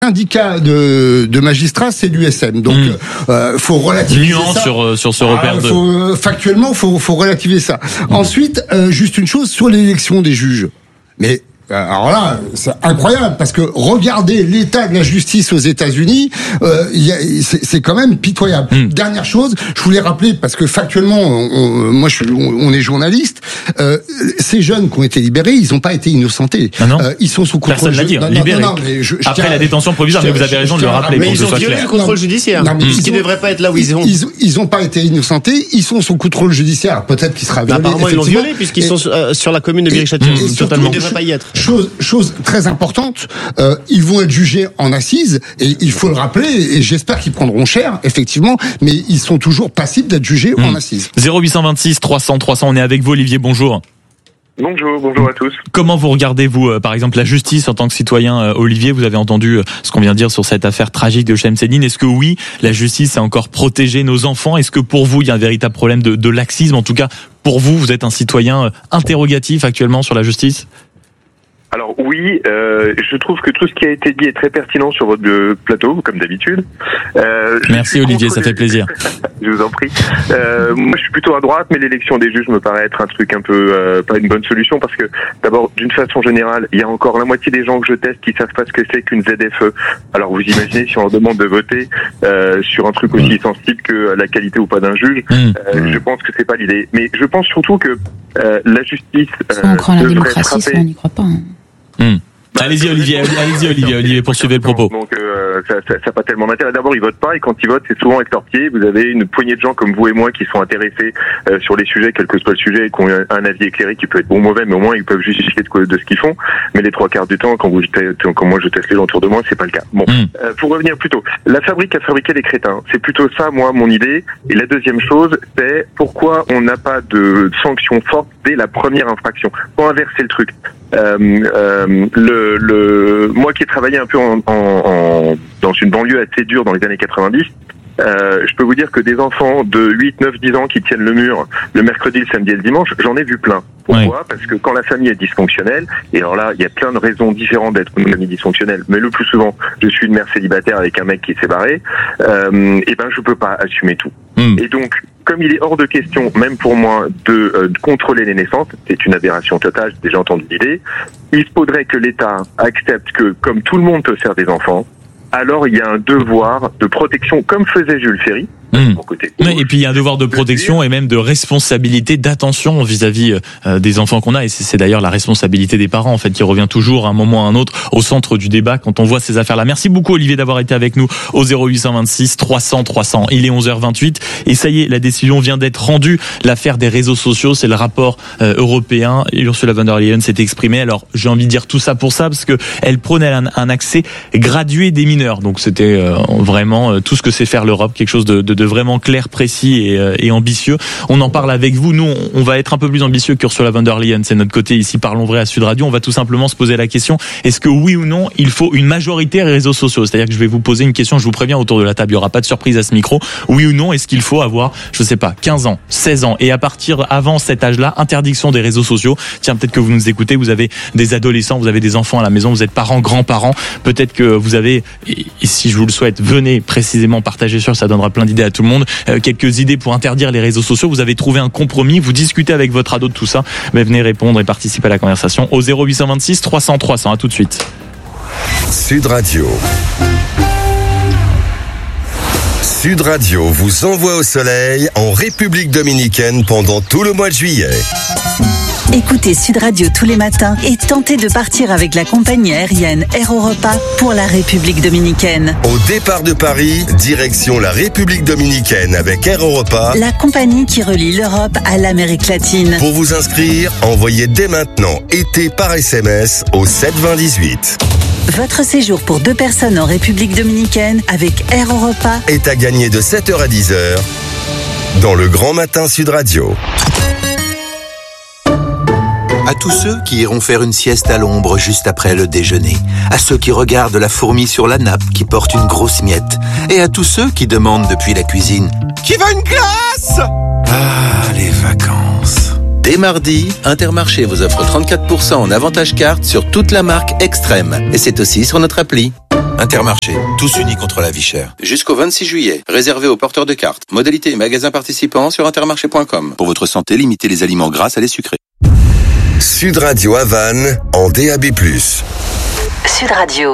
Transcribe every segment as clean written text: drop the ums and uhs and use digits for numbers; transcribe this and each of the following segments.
syndicat de magistrats, c'est l'USM. Donc, faut relativiser nuance ça. sur ce repère Factuellement, faut relativiser ça. Ensuite, juste une chose sur l'élection des juges. Mais alors là, c'est incroyable parce que regardez l'état de la justice aux États-Unis, c'est quand même pitoyable. Dernière chose, je voulais rappeler parce que factuellement, on est journaliste. Ces jeunes qui ont été libérés, ils n'ont pas été innocentés. Ah non, ils sont sous contrôle. Personne l'a dit. Libérés. Après la détention provisoire, mais vous avez raison de le rappeler. Mais ils ont violé le contrôle judiciaire. Ce qui ne devrait pas être là où ils sont. Ils n'ont pas été innocentés. Ils sont sous contrôle judiciaire. Peut-être qu'il sera violé. Apparemment, ils l'ont violé puisqu'ils sont sur la commune de Viry-Châtillon. Totalement. Ils ne devraient pas y être. Chose très importante, ils vont être jugés en assises et il faut le rappeler et j'espère qu'ils prendront cher effectivement, mais ils sont toujours passibles d'être jugés en assises. 0826 300 300, on est avec vous Olivier, bonjour. Bonjour à tous. Comment vous regardez-vous, par exemple, la justice en tant que citoyen, Olivier? Vous avez entendu ce qu'on vient de dire sur cette affaire tragique de Shemseddine. Est-ce que oui, la justice a encore protégé nos enfants? Est-ce que pour vous, il y a un véritable problème de laxisme? En tout cas, pour vous, vous êtes un citoyen interrogatif actuellement sur la justice? Alors oui, je trouve que tout ce qui a été dit est très pertinent sur votre plateau, comme d'habitude. Merci Olivier, ça fait plaisir. Je vous en prie. Moi, je suis plutôt à droite, mais l'élection des juges me paraît être un truc un peu pas une bonne solution parce que d'abord, d'une façon générale, il y a encore la moitié des gens que je teste qui savent pas ce que c'est qu'une ZFE. Alors vous imaginez si on leur demande de voter sur un truc aussi sensible que la qualité ou pas d'un juge, je pense que c'est pas l'idée. Mais je pense surtout que la justice on croit en la démocratie, ça on n'y croit pas. Allez-y Olivier, poursuivez le propos. Donc ça n'a pas tellement d'intérêt. D'abord, ils votent pas et quand ils votent, c'est souvent avec leurs pieds. Vous avez une poignée de gens comme vous et moi qui sont intéressés sur les sujets, quel que soit le sujet, et qui ont un avis éclairé qui peut être bon ou mauvais, mais au moins ils peuvent justifier de ce qu'ils font. Mais les trois quarts du temps, quand moi je teste les gens autour de moi, c'est pas le cas. Bon, pour revenir plutôt, la fabrique a fabriqué les crétins. C'est plutôt ça, moi, mon idée. Et la deuxième chose, c'est pourquoi on n'a pas de sanctions fortes dès la première infraction. Faut inverser le truc. Moi qui ai travaillé un peu dans une banlieue assez dure dans les années 90, je peux vous dire que des enfants de 8, 9, 10 ans qui tiennent le mur le mercredi, le samedi et le dimanche, j'en ai vu plein. Pourquoi ? Parce que quand la famille est dysfonctionnelle, et alors là, il y a plein de raisons différentes d'être une famille dysfonctionnelle, mais le plus souvent, je suis une mère célibataire avec un mec qui s'est barré, et ben je peux pas assumer tout. Et donc, comme il est hors de question, même pour moi, de contrôler les naissances, c'est une aberration totale, j'ai déjà entendu l'idée, il faudrait que l'État accepte que, comme tout le monde peut faire des enfants, alors il y a un devoir de protection, comme faisait Jules Ferry. Et puis il y a un devoir de protection et même de responsabilité, d'attention vis-à-vis des enfants qu'on a, et c'est d'ailleurs la responsabilité des parents en fait qui revient toujours à un moment ou à un autre au centre du débat quand on voit ces affaires-là. Merci beaucoup Olivier d'avoir été avec nous au 0826 300 300. Il est 11h28 et ça y est, la décision vient d'être rendue. L'affaire des réseaux sociaux, c'est le rapport européen. Ursula von der Leyen s'est exprimée. Alors j'ai envie de dire tout ça pour ça parce que elle prônait un accès gradué des mineurs. Donc c'était vraiment tout ce que sait faire l'Europe, quelque chose de vraiment clair, précis et ambitieux. On en parle avec vous. Nous, on va être un peu plus ambitieux qu'Ursula von der Leyen. C'est notre côté ici, Parlons Vrai à Sud Radio. On va tout simplement se poser la question, est-ce que oui ou non, il faut une majorité réseaux sociaux? C'est-à-dire que je vais vous poser une question, je vous préviens autour de la table, il n'y aura pas de surprise à ce micro. Oui ou non, est-ce qu'il faut avoir, je sais pas, 15 ans, 16 ans et à partir avant cet âge-là, interdiction des réseaux sociaux? Tiens, peut-être que vous nous écoutez, vous avez des adolescents, vous avez des enfants à la maison, vous êtes parents, grands-parents, peut-être que vous avez, et si je vous le souhaite, venez précisément partager ça donnera plein d'idées à tout le monde. Quelques idées pour interdire les réseaux sociaux. Vous avez trouvé un compromis, vous discutez avec votre ado de tout ça. Mais venez répondre et participer à la conversation au 0826 300 300. À tout de suite. Sud Radio. Sud Radio vous envoie au soleil en République dominicaine pendant tout le mois de juillet. Écoutez Sud Radio tous les matins et tentez de partir avec la compagnie aérienne Air Europa pour la République dominicaine. Au départ de Paris, direction la République dominicaine avec Air Europa, la compagnie qui relie l'Europe à l'Amérique latine. Pour vous inscrire, envoyez dès maintenant été par SMS au 72018. Votre séjour pour 2 personnes en République dominicaine avec Air Europa est à gagner de 7h à 10h dans le Grand Matin Sud Radio. À tous ceux qui iront faire une sieste à l'ombre juste après le déjeuner, à ceux qui regardent la fourmi sur la nappe qui porte une grosse miette, et à tous ceux qui demandent depuis la cuisine « Qui veut une glace ?» Ah, les vacances. Dès mardi, Intermarché vous offre 34% en avantage carte sur toute la marque Extrême. Et c'est aussi sur notre appli. Intermarché, tous unis contre la vie chère. Jusqu'au 26 juillet, réservé aux porteurs de cartes. Modalités et magasins participants sur intermarché.com. Pour votre santé, limitez les aliments gras à les sucrés. Sud Radio à Vannes en DAB+. Sud Radio.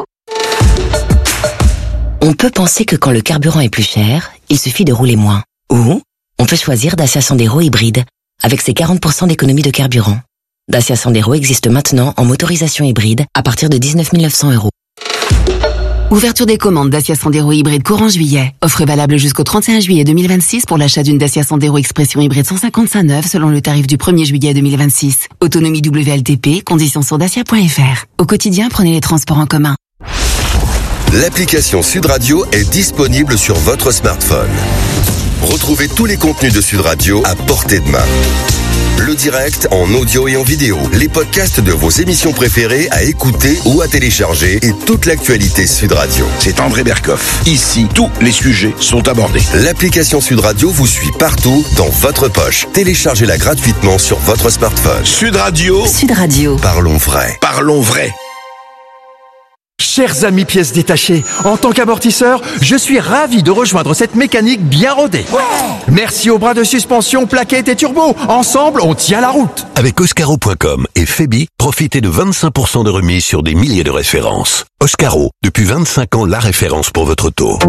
On peut penser que quand le carburant est plus cher, il suffit de rouler moins. Ou on peut choisir Dacia Sandero hybride, avec ses 40% d'économie de carburant. Dacia Sandero existe maintenant en motorisation hybride à partir de 19 900 €. Ouverture des commandes Dacia Sandero hybride courant juillet. Offre valable jusqu'au 31 juillet 2026 pour l'achat d'une Dacia Sandero Expression hybride 155 neuve selon le tarif du 1er juillet 2026. Autonomie WLTP, conditions sur dacia.fr. Au quotidien, prenez les transports en commun. L'application Sud Radio est disponible sur votre smartphone. Retrouvez tous les contenus de Sud Radio à portée de main. Le direct en audio et en vidéo, les podcasts de vos émissions préférées à écouter ou à télécharger et toute l'actualité Sud Radio. C'est André Berkoff. Ici, tous les sujets sont abordés. L'application Sud Radio vous suit partout dans votre poche. Téléchargez-la gratuitement sur votre smartphone. Sud Radio. Sud Radio. Parlons vrai. Parlons vrai. Chers amis pièces détachées, en tant qu'amortisseur, je suis ravi de rejoindre cette mécanique bien rodée. Ouais. Merci aux bras de suspension, plaquettes et turbo. Ensemble, on tient la route. Avec Oscaro.com et Febi, profitez de 25% de remise sur des milliers de références. Oscaro, depuis 25 ans, la référence pour votre auto.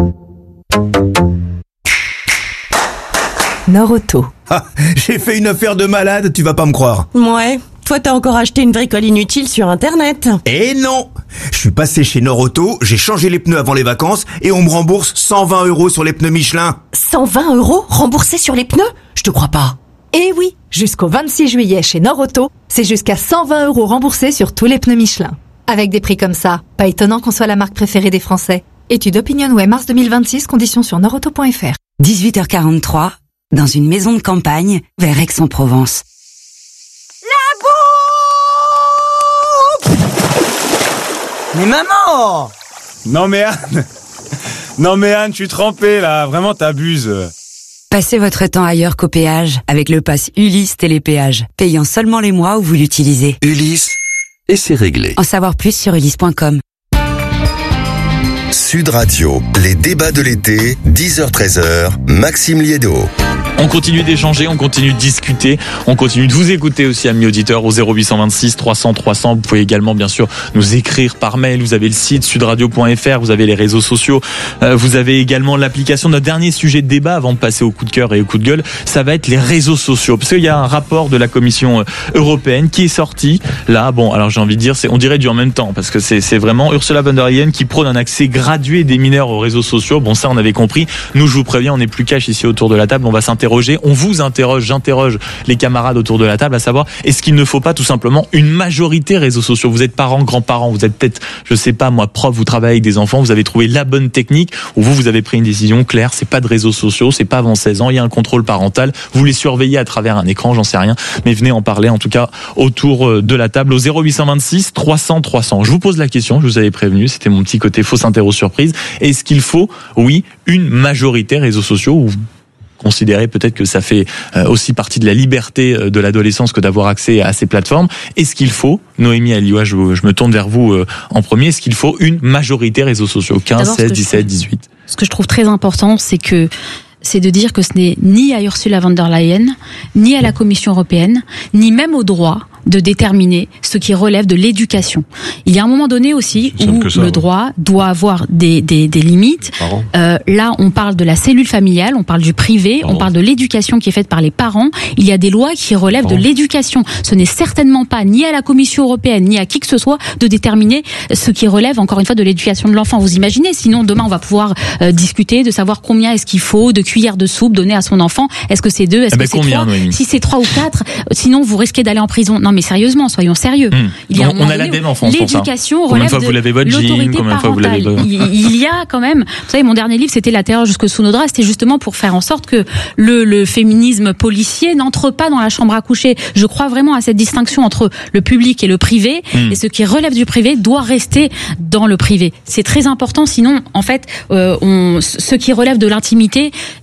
Nord-Auto. Ah, j'ai fait une affaire de malade, tu vas pas me croire. Ouais. Toi, t'as encore acheté une bricole inutile sur Internet. Eh non! Je suis passé chez Nord-Auto, j'ai changé les pneus avant les vacances et on me rembourse 120 € sur les pneus Michelin. 120 € remboursés sur les pneus? Je te crois pas. Eh oui, jusqu'au 26 juillet chez Nord-Auto, c'est jusqu'à 120 € remboursés sur tous les pneus Michelin. Avec des prix comme ça, pas étonnant qu'on soit la marque préférée des Français. Étude OpinionWay mars 2026, conditions sur nordauto.fr. 18h43, dans une maison de campagne, vers Aix-en-Provence. Mais maman! Non mais Anne, je suis trempé là, vraiment t'abuses. Passez votre temps ailleurs qu'au péage avec le pass Ulysse Télépéage, payant seulement les mois où vous l'utilisez. Ulysse, et c'est réglé. En savoir plus sur ulysse.com. Sud Radio, les débats de l'été, 10h-13h, Maxime Liédo. On continue d'échanger, on continue de discuter, on continue de vous écouter aussi, amis auditeurs, au 0826 300 300. Vous pouvez également, bien sûr, nous écrire par mail. Vous avez le site sudradio.fr, vous avez les réseaux sociaux, vous avez également l'application. Notre dernier sujet de débat, avant de passer au coup de cœur et au coup de gueule, ça va être les réseaux sociaux. Parce qu'il y a un rapport de la Commission européenne qui est sorti. Là, bon, alors j'ai envie de dire, on dirait du en même temps, parce que c'est vraiment Ursula von der Leyen qui prône un accès gradué des mineurs aux réseaux sociaux. Bon, ça, on avait compris. Nous, je vous préviens, on n'est plus cash ici autour de la table. On va s'interroger. On vous interroge, j'interroge les camarades autour de la table à savoir, est-ce qu'il ne faut pas tout simplement une majorité réseaux sociaux? Vous êtes parents, grands-parents, vous êtes peut-être, je sais pas moi, prof, vous travaillez avec des enfants, vous avez trouvé la bonne technique, ou vous avez pris une décision claire, c'est pas de réseaux sociaux, c'est pas avant 16 ans, il y a un contrôle parental, vous les surveillez à travers un écran, j'en sais rien, mais venez en parler en tout cas autour de la table au 0826 300 300. Je vous pose la question, je vous avais prévenu, c'était mon petit côté fausse interro surprise. Est-ce qu'il faut, oui, une majorité réseaux sociaux, ou considérer peut-être que ça fait aussi partie de la liberté de l'adolescence que d'avoir accès à ces plateformes? Est-ce qu'il faut, Noémie Alioua, je me tourne vers vous en premier, est-ce qu'il faut une majorité réseaux sociaux, 15, 16, 17, 18? Ce que je trouve très important, c'est de dire que ce n'est ni à Ursula von der Leyen, ni à la Commission européenne, ni même au droit de déterminer ce qui relève de l'éducation. Il y a un moment donné aussi où le droit doit avoir des limites. Là, on parle de la cellule familiale, on parle du privé, on parle de l'éducation qui est faite par les parents. Il y a des lois qui relèvent de l'éducation. Ce n'est certainement pas ni à la Commission européenne, ni à qui que ce soit de déterminer ce qui relève, encore une fois, de l'éducation de l'enfant. Vous imaginez? Sinon, demain, on va pouvoir discuter de savoir combien est-ce qu'il faut de cuillères de soupe donner à son enfant. Est-ce que c'est 2? Est-ce que c'est 3? Si c'est 3 ou 4, sinon vous risquez d'aller en prison. Non, mais sérieusement, soyons sérieux. Il y a on a la même enfance pour ça. L'éducation relève de l'autorité parentale. Il y a quand même, vous savez, mon dernier livre, c'était La terreur jusque sous nos draps. C'était justement pour faire en sorte que le féminisme policier n'entre pas dans la chambre à coucher. Je crois vraiment à cette distinction entre le public et le privé. Et ce qui relève du privé doit rester dans le privé. C'est très important. Sinon, en fait, ce qui relève de l'intimité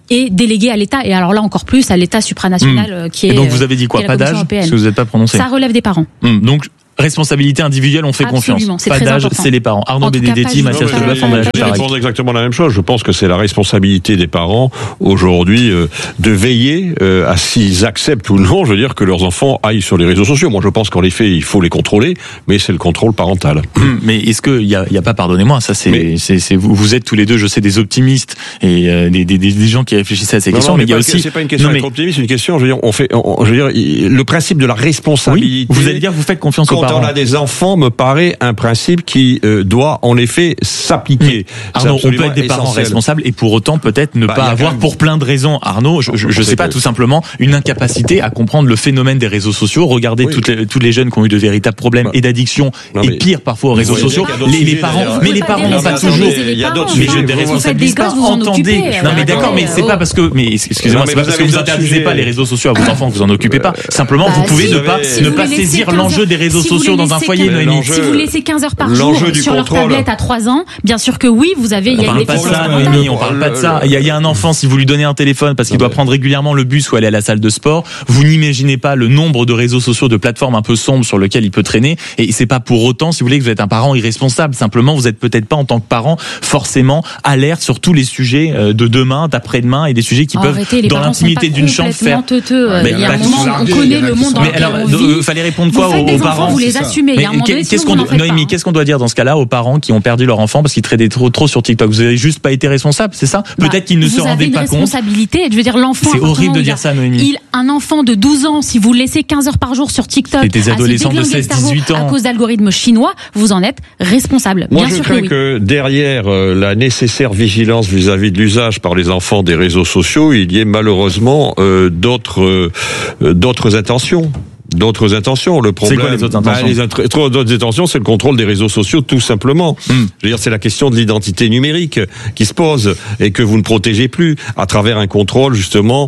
est délégué à l'État, et alors là encore plus à l'État supranational qui est. Et donc vous avez dit quoi? Pas d'âge? Parce que vous n'êtes pas prononcé. Ça relève des parents. Donc responsabilité individuelle, on fait Absolument, confiance. Pas d'âge, c'est les parents. Arnaud Benedetti, Mathias Leboeuf, André Cotarac. Je pense exactement la même chose. Je pense que c'est la responsabilité des parents aujourd'hui de veiller à s'ils acceptent ou non, je veux dire, que leurs enfants aillent sur les réseaux sociaux. Moi, je pense qu'en effet, il faut les contrôler, mais c'est le contrôle parental. Mais est-ce qu'il y a pas, pardonnez-moi, ça c'est vous êtes tous les deux, je sais, des optimistes et des gens qui réfléchissent à ces questions, mais il y a aussi. C'est pas une question d'être optimiste, c'est une question. Je veux dire, le principe de la responsabilité. Oui, vous allez dire, vous faites confiance aux parents. Quand on a des enfants, me paraît un principe qui doit en effet s'appliquer. Arnaud, on peut être des parents responsables et pour autant peut-être ne pas avoir, pour plein de raisons, Arnaud, je sais pas, tout simplement une incapacité à comprendre le phénomène des réseaux sociaux. Regardez tous les jeunes qui ont eu de véritables problèmes et d'addiction et pire parfois aux réseaux sociaux. Les parents n'ont pas toujours. Il y a d'autres mais jeunes des responsabilités. Entendez. Non mais d'accord, mais c'est pas parce que, mais excusez-moi, c'est pas parce que vous interdisez pas les réseaux sociaux à vos enfants que vous en occupez pas. Simplement, vous pouvez ne pas saisir l'enjeu des réseaux sociaux dans un foyer, Noémie. Si vous laissez 15 heures par jour sur leur tablette à 3 ans, bien sûr que oui, vous avez. On parle pas de ça, Noémie. On parle pas de ça. Il y a un enfant, si vous lui donnez un téléphone parce qu'il doit prendre régulièrement le bus ou aller à la salle de sport, vous n'imaginez pas le nombre de réseaux sociaux, de plateformes un peu sombres sur lesquelles il peut traîner. Et c'est pas pour autant, si vous voulez, que vous êtes un parent irresponsable. Simplement, vous êtes peut-être pas en tant que parent forcément alerte sur tous les sujets de demain, d'après-demain et des sujets qui peuvent, dans l'intimité d'une chambre, faire. Il y a un moment, on connaît le monde dans lequel on vit. Fallait répondre quoi aux parents? Vous les assumez. Noémie, qu'est-ce qu'on doit dire dans ce cas-là aux parents qui ont perdu leur enfant parce qu'ils traînaient trop sur TikTok? Vous avez juste pas été responsable, c'est ça? Peut-être qu'ils ne se rendaient pas compte. Vous avez une responsabilité. Je veux dire, l'enfant. C'est horrible de dire ça, Noémie. Un enfant de 12 ans, si vous laissez 15 heures par jour sur TikTok, des adolescents de 16-18 ans, à cause d'algorithmes chinois, vous en êtes responsable. Moi, je crains que derrière la nécessaire vigilance vis-à-vis de l'usage par les enfants des réseaux sociaux, il y ait malheureusement d'autres intentions. D'autres intentions. Le problème, c'est quoi les autres intentions? D'autres intentions, c'est le contrôle des réseaux sociaux, tout simplement. Je veux dire, c'est la question de l'identité numérique qui se pose et que vous ne protégez plus à travers un contrôle justement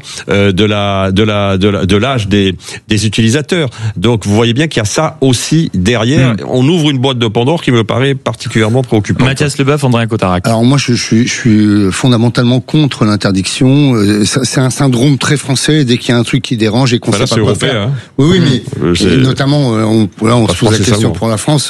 de l'âge des utilisateurs. Donc, vous voyez bien qu'il y a ça aussi derrière. On ouvre une boîte de Pandore qui me paraît particulièrement préoccupante. Mathias Leboeuf, André Cotarac. Alors moi, je suis fondamentalement contre l'interdiction. C'est un syndrome très français. Dès qu'il y a un truc qui dérange et qu'on sait pas quoi faire. Hein. Oui, mais et notamment, on se pose la question pour la France.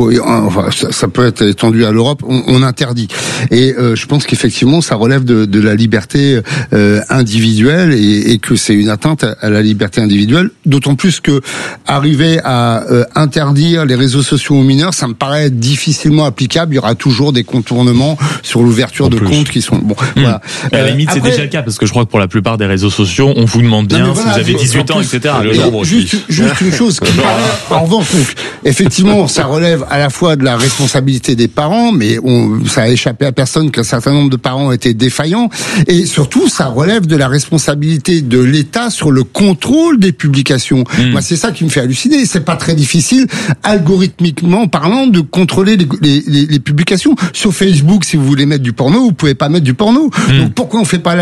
Ça peut être étendu à l'Europe. On interdit. Et je pense qu'effectivement, ça relève de la liberté individuelle et que c'est une atteinte à la liberté individuelle. D'autant plus que arriver à interdire les réseaux sociaux aux mineurs, ça me paraît difficilement applicable. Il y aura toujours des contournements sur l'ouverture de comptes qui sont voilà. À la limite, c'est déjà le cas parce que je crois que pour la plupart des réseaux sociaux, on vous demande bien si vous avez 18 ans, etc. Juste une chose qui paraît, en revanche, donc, effectivement, ça relève à la fois de la responsabilité des parents, mais ça a échappé à personne qu'un certain nombre de parents étaient défaillants, et surtout, ça relève de la responsabilité de l'État sur le contrôle des publications. Moi, c'est ça qui me fait halluciner. C'est pas très difficile, algorithmiquement parlant, de contrôler les publications. Sur Facebook, si vous voulez mettre du porno, vous pouvez pas mettre du porno. Donc, pourquoi on fait pas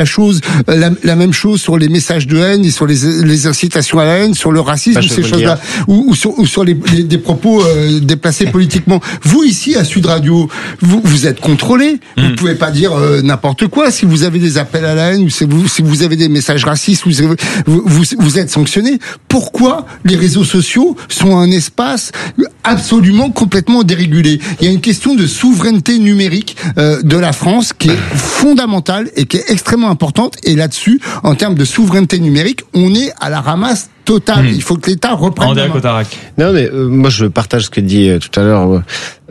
la même chose sur les messages de haine et sur les incitations à la haine, sur le racisme, ces choses-là, ou sur des propos déplacés politiquement. Vous, ici, à Sud Radio, vous êtes contrôlés. Vous pouvez pas dire n'importe quoi. Si vous avez des appels à la haine, ou si vous avez des messages racistes, vous êtes sanctionnés. Pourquoi les réseaux sociaux sont un espace absolument complètement dérégulé? Il y a une question de souveraineté numérique de la France qui est fondamentale et qui est extrêmement importante. Et là-dessus, en termes de souveraineté numérique, on est à la ramasse totale. Il faut que l'État reprenne. André Cotarac. Non, mais moi je partage ce que dit tout à l'heure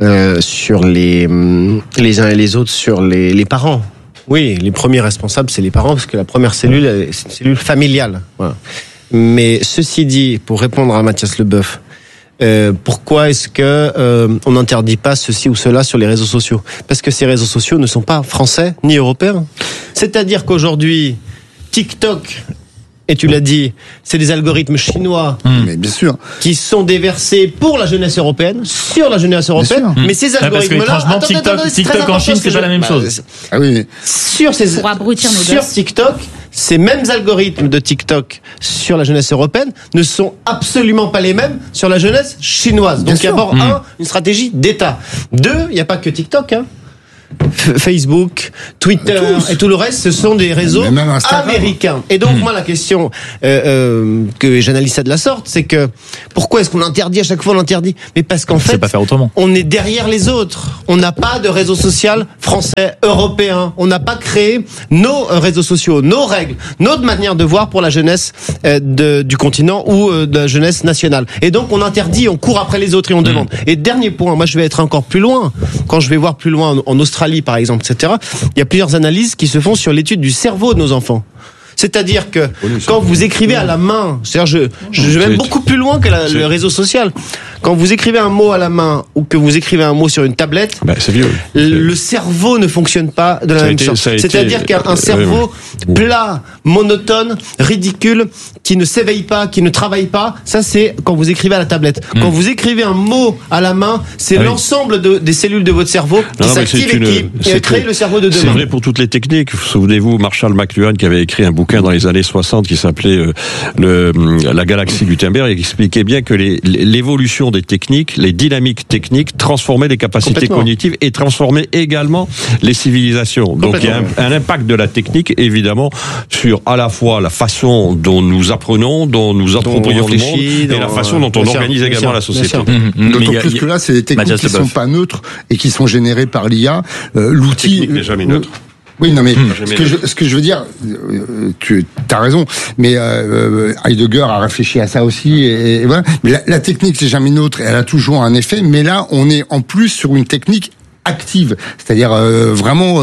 sur les uns et les autres, sur les parents. Oui, les premiers responsables, c'est les parents, parce que la première cellule, c'est une cellule familiale. Voilà. Mais ceci dit, pour répondre à Mathias Leboeuf, pourquoi est-ce que on n'interdit pas ceci ou cela sur les réseaux sociaux? Parce que ces réseaux sociaux ne sont pas français ni européens. C'est-à-dire qu'aujourd'hui, TikTok, et tu l'as dit, c'est des algorithmes chinois, mais bien sûr, qui sont déversés pour la jeunesse européenne, sur la jeunesse européenne. Mais ces algorithmes-là, franchement, TikTok en Chine, c'est pas la même chose. Ah oui. Sur TikTok, ces mêmes algorithmes de TikTok sur la jeunesse européenne ne sont absolument pas les mêmes sur la jeunesse chinoise. Donc, d'abord, une stratégie d'État. 2, il n'y a pas que TikTok, hein. Facebook, Twitter et tout le reste, ce sont des réseaux américains. Et donc moi la question que j'analyse ça de la sorte, c'est que pourquoi est-ce qu'on interdit à chaque fois on interdit? Mais parce qu'en fait, pas faire autrement. On est derrière les autres. On n'a pas de réseau social français, européen. On n'a pas créé nos réseaux sociaux, nos règles, notre manière de voir pour la jeunesse du continent ou de la jeunesse nationale. Et donc on interdit, on court après les autres et on demande. Et dernier point, moi je vais être encore plus loin. Quand je vais voir plus loin en Australie par exemple, etc., il y a plusieurs analyses qui se font sur l'étude du cerveau de nos enfants. C'est-à-dire que quand vous écrivez à la main, c'est-à-dire je vais même beaucoup plus loin que le réseau social. Quand vous écrivez un mot à la main ou que vous écrivez un mot sur une tablette, c'est vieux. Le cerveau ne fonctionne pas de la même sorte. C'est-à-dire qu'un cerveau plat, monotone, ridicule, qui ne s'éveille pas, qui ne travaille pas, ça c'est quand vous écrivez à la tablette. Quand vous écrivez un mot à la main, c'est l'ensemble des cellules de votre cerveau qui s'activent et qui crée le cerveau de demain. C'est vrai pour toutes les techniques. Souvenez-vous, Marshall McLuhan qui avait écrit un bouquin dans les années 60 qui s'appelait La galaxie Gutenberg et qui expliquait bien que l'évolution des techniques, les dynamiques techniques transformaient les capacités cognitives et transformaient également les civilisations. Donc il y a un impact de la technique évidemment sur à la fois la façon dont nous apprenons, dont nous approprions le monde et la façon dont on organise également la société. D'autant plus que là, c'est des techniques qui sont pas neutres et qui sont générées par l'IA. L'outil n'est jamais neutre. Oui, non, mais ce que je veux dire, tu as raison, mais Heidegger a réfléchi à ça aussi, et voilà. Mais la technique, c'est jamais neutre, elle a toujours un effet, mais là, on est en plus sur une technique active, c'est-à-dire vraiment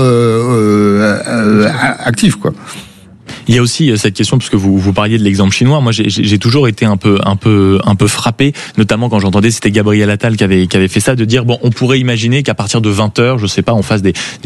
active, quoi. Il y a aussi cette question, parce que vous parliez de l'exemple chinois. Moi, j'ai toujours été un peu frappé, notamment quand j'entendais, c'était Gabriel Attal qui avait fait ça, de dire bon, on pourrait imaginer qu'à partir de 20h, je sais pas, on fasse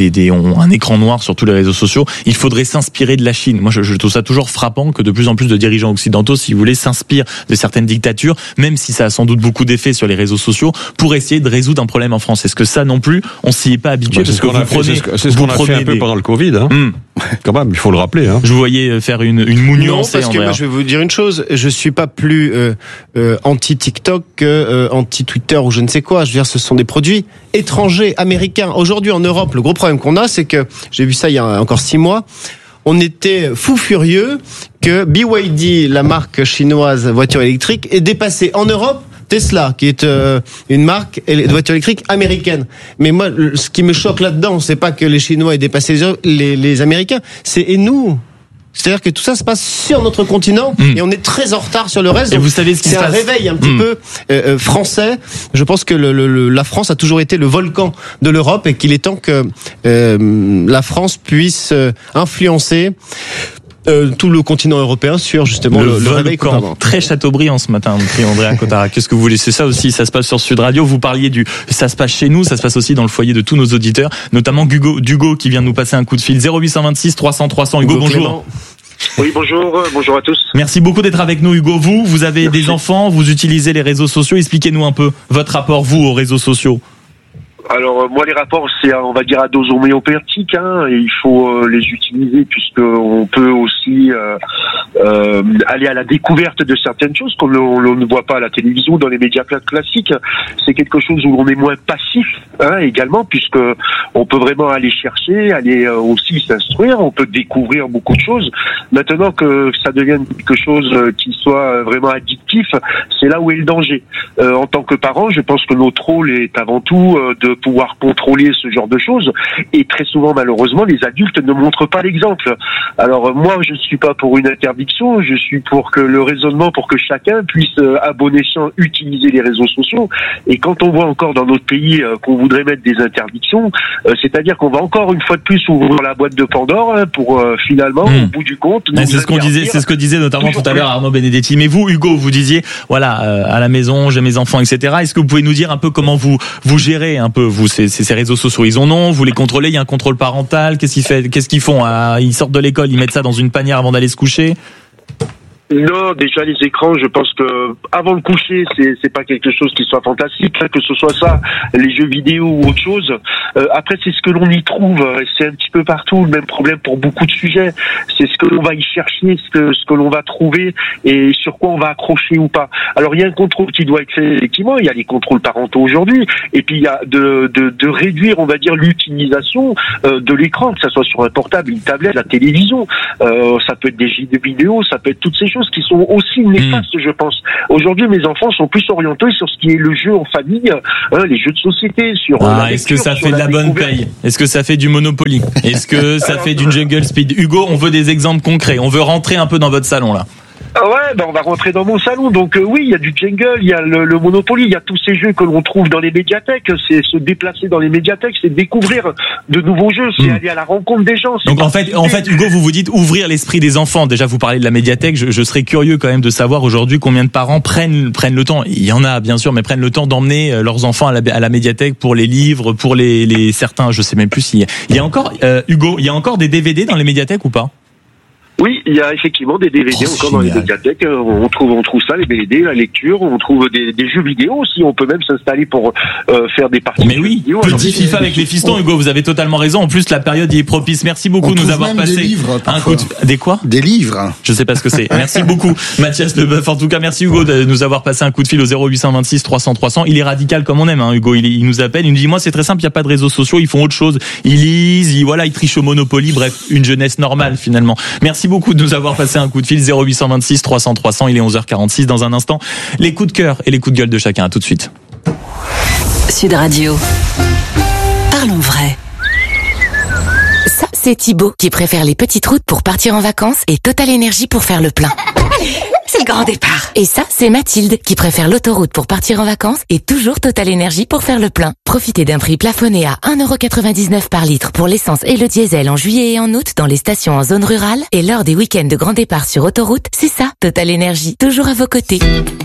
un écran noir sur tous les réseaux sociaux. Il faudrait s'inspirer de la Chine. Moi, je trouve ça toujours frappant que de plus en plus de dirigeants occidentaux, si vous voulez, s'inspirent de certaines dictatures, même si ça a sans doute beaucoup d'effets sur les réseaux sociaux, pour essayer de résoudre un problème en France. Est-ce que ça non plus, on s'y est pas habitué? C'est ce qu'on a fait un peu pendant le Covid, hein. Quand même, il faut le rappeler, hein. Je vous voyais faire une moue nuancée. Non, parce que moi, je vais vous dire une chose. Je suis pas plus anti-TikTok que anti-Twitter ou je ne sais quoi. Je veux dire, ce sont des produits étrangers, américains. Aujourd'hui, en Europe, le gros problème qu'on a, c'est que, j'ai vu ça il y a encore 6 mois, on était fou furieux que BYD, la marque chinoise voiture électrique, ait dépassé en Europe Tesla, qui est une marque de voiture électrique américaine. Mais moi, ce qui me choque là-dedans, c'est pas que les Chinois aient dépassé les Américains, c'est nous. C'est-à-dire que tout ça se passe sur notre continent et on est très en retard sur le reste. Et vous savez ce qui se passe. C'est un réveil un petit peu français. Je pense que la France a toujours été le volcan de l'Europe et qu'il est temps que la France puisse influencer tout le continent européen sur justement le réveil volcan. Très Chateaubriand ce matin, Andrea Cotara. Qu'est-ce que vous voulez? C'est ça aussi, ça se passe sur Sud Radio. Vous parliez ça se passe chez nous, ça se passe aussi dans le foyer de tous nos auditeurs, notamment Hugo qui vient de nous passer un coup de fil. 0826 300 300. Hugo, bonjour. Oui, bonjour à tous. Merci beaucoup d'être avec nous, Hugo. Vous avez des enfants, vous utilisez les réseaux sociaux. Expliquez-nous un peu votre rapport, vous, aux réseaux sociaux. Alors moi les rapports c'est on va dire à dose homéopathique et il faut les utiliser puisque on peut aussi aller à la découverte de certaines choses comme on ne voit pas à la télévision dans les médias classiques. C'est quelque chose où on est moins passif également puisque on peut vraiment aller chercher, aller aussi s'instruire, on peut découvrir beaucoup de choses. Maintenant que ça devienne quelque chose qui soit vraiment addictif, c'est là où est le danger. En tant que parent, je pense que notre rôle est avant tout de pouvoir contrôler ce genre de choses et très souvent malheureusement les adultes ne montrent pas l'exemple. Alors moi je suis pas pour une interdiction, je suis pour que le raisonnement pour que chacun puisse à bon escient utiliser les réseaux sociaux et quand on voit encore dans notre pays qu'on voudrait mettre des interdictions, c'est-à-dire qu'on va encore une fois de plus ouvrir la boîte de Pandore pour finalement au bout du compte c'est ce que disait notamment tout à l'heure Arnaud Benedetti. Mais vous Hugo, vous disiez voilà à la maison j'ai mes enfants etc. Est-ce que vous pouvez nous dire un peu comment vous gérez un peu vous ces réseaux sociaux? Ils en ont, vous les contrôlez, il y a un contrôle parental, qu'est-ce qu'ils font? Ils sortent de l'école, ils mettent ça dans une panière avant d'aller se coucher? Non, déjà les écrans, je pense que avant le coucher, c'est pas quelque chose qui soit fantastique, hein, que ce soit ça, les jeux vidéo ou autre chose. Après, c'est ce que l'on y trouve, c'est un petit peu partout le même problème pour beaucoup de sujets. C'est ce que l'on va y chercher, ce que l'on va trouver et sur quoi on va accrocher ou pas. Alors il y a un contrôle qui doit être fait, effectivement. Il y a les contrôles parentaux aujourd'hui, et puis il y a de réduire, on va dire, l'utilisation de l'écran, que ça soit sur un portable, une tablette, la télévision. Ça peut être des jeux vidéo, ça peut être toutes ces choses qui sont aussi néfastes, je pense. Aujourd'hui, mes enfants sont plus orientés sur ce qui est le jeu en famille, les jeux de société, sur est-ce que ça fait de la bonne paye? Est-ce que ça fait du Monopoly? Est-ce que ça fait d'une Jungle Speed? Hugo, on veut des exemples concrets. On veut rentrer un peu dans votre salon, là. Ouais, on va rentrer dans mon salon. Donc oui, il y a du Jungle, il y a le Monopoly, il y a tous ces jeux que l'on trouve dans les médiathèques. C'est se déplacer dans les médiathèques, c'est découvrir de nouveaux jeux, c'est aller à la rencontre des gens. Donc en fait, Hugo, vous dites ouvrir l'esprit des enfants. Déjà, vous parlez de la médiathèque. Je serais curieux quand même de savoir aujourd'hui combien de parents prennent le temps. Il y en a bien sûr, mais prennent le temps d'emmener leurs enfants à la médiathèque pour les livres, pour les certains. Je sais même plus s'il y a encore Hugo, il y a encore des DVD dans les médiathèques ou pas? Oui, il y a effectivement des DVD encore dans les médiathèques. On trouve ça, les DVD, la lecture. On trouve des jeux vidéo aussi. On peut même s'installer pour faire des parties. Mais oui, petit FIFA avec les fistons, Hugo. Vous avez totalement raison. En plus, la période y est propice. Merci beaucoup de nous avoir passé des livres, un coup des quoi? Des livres. Je sais pas ce que c'est. Merci beaucoup, Mathias Leboeuf. En tout cas, merci Hugo de nous avoir passé un coup de fil au 0826 300 300. Il est radical comme on aime, hein, Hugo. Il nous appelle. Il nous dit moi c'est très simple. Il y a pas de réseaux sociaux. Ils font autre chose. Ils lisent. Ils trichent au Monopoly. Bref, une jeunesse normale finalement. Merci beaucoup de nous avoir passé un coup de fil. 0826 300 300. Il est 11h46. Dans un instant, les coups de cœur et les coups de gueule de chacun. À tout de suite. Sud Radio. Parlons vrai. Ça, c'est Thibaut qui préfère les petites routes pour partir en vacances et Total Énergie pour faire le plein. C'est le grand départ. Et ça, c'est Mathilde qui préfère l'autoroute pour partir en vacances et toujours Total Énergie pour faire le plein. Profitez d'un prix plafonné à 1,99€ par litre pour l'essence et le diesel en juillet et en août dans les stations en zone rurale et lors des week-ends de grand départ sur autoroute. C'est ça, Total Énergie, toujours à vos côtés.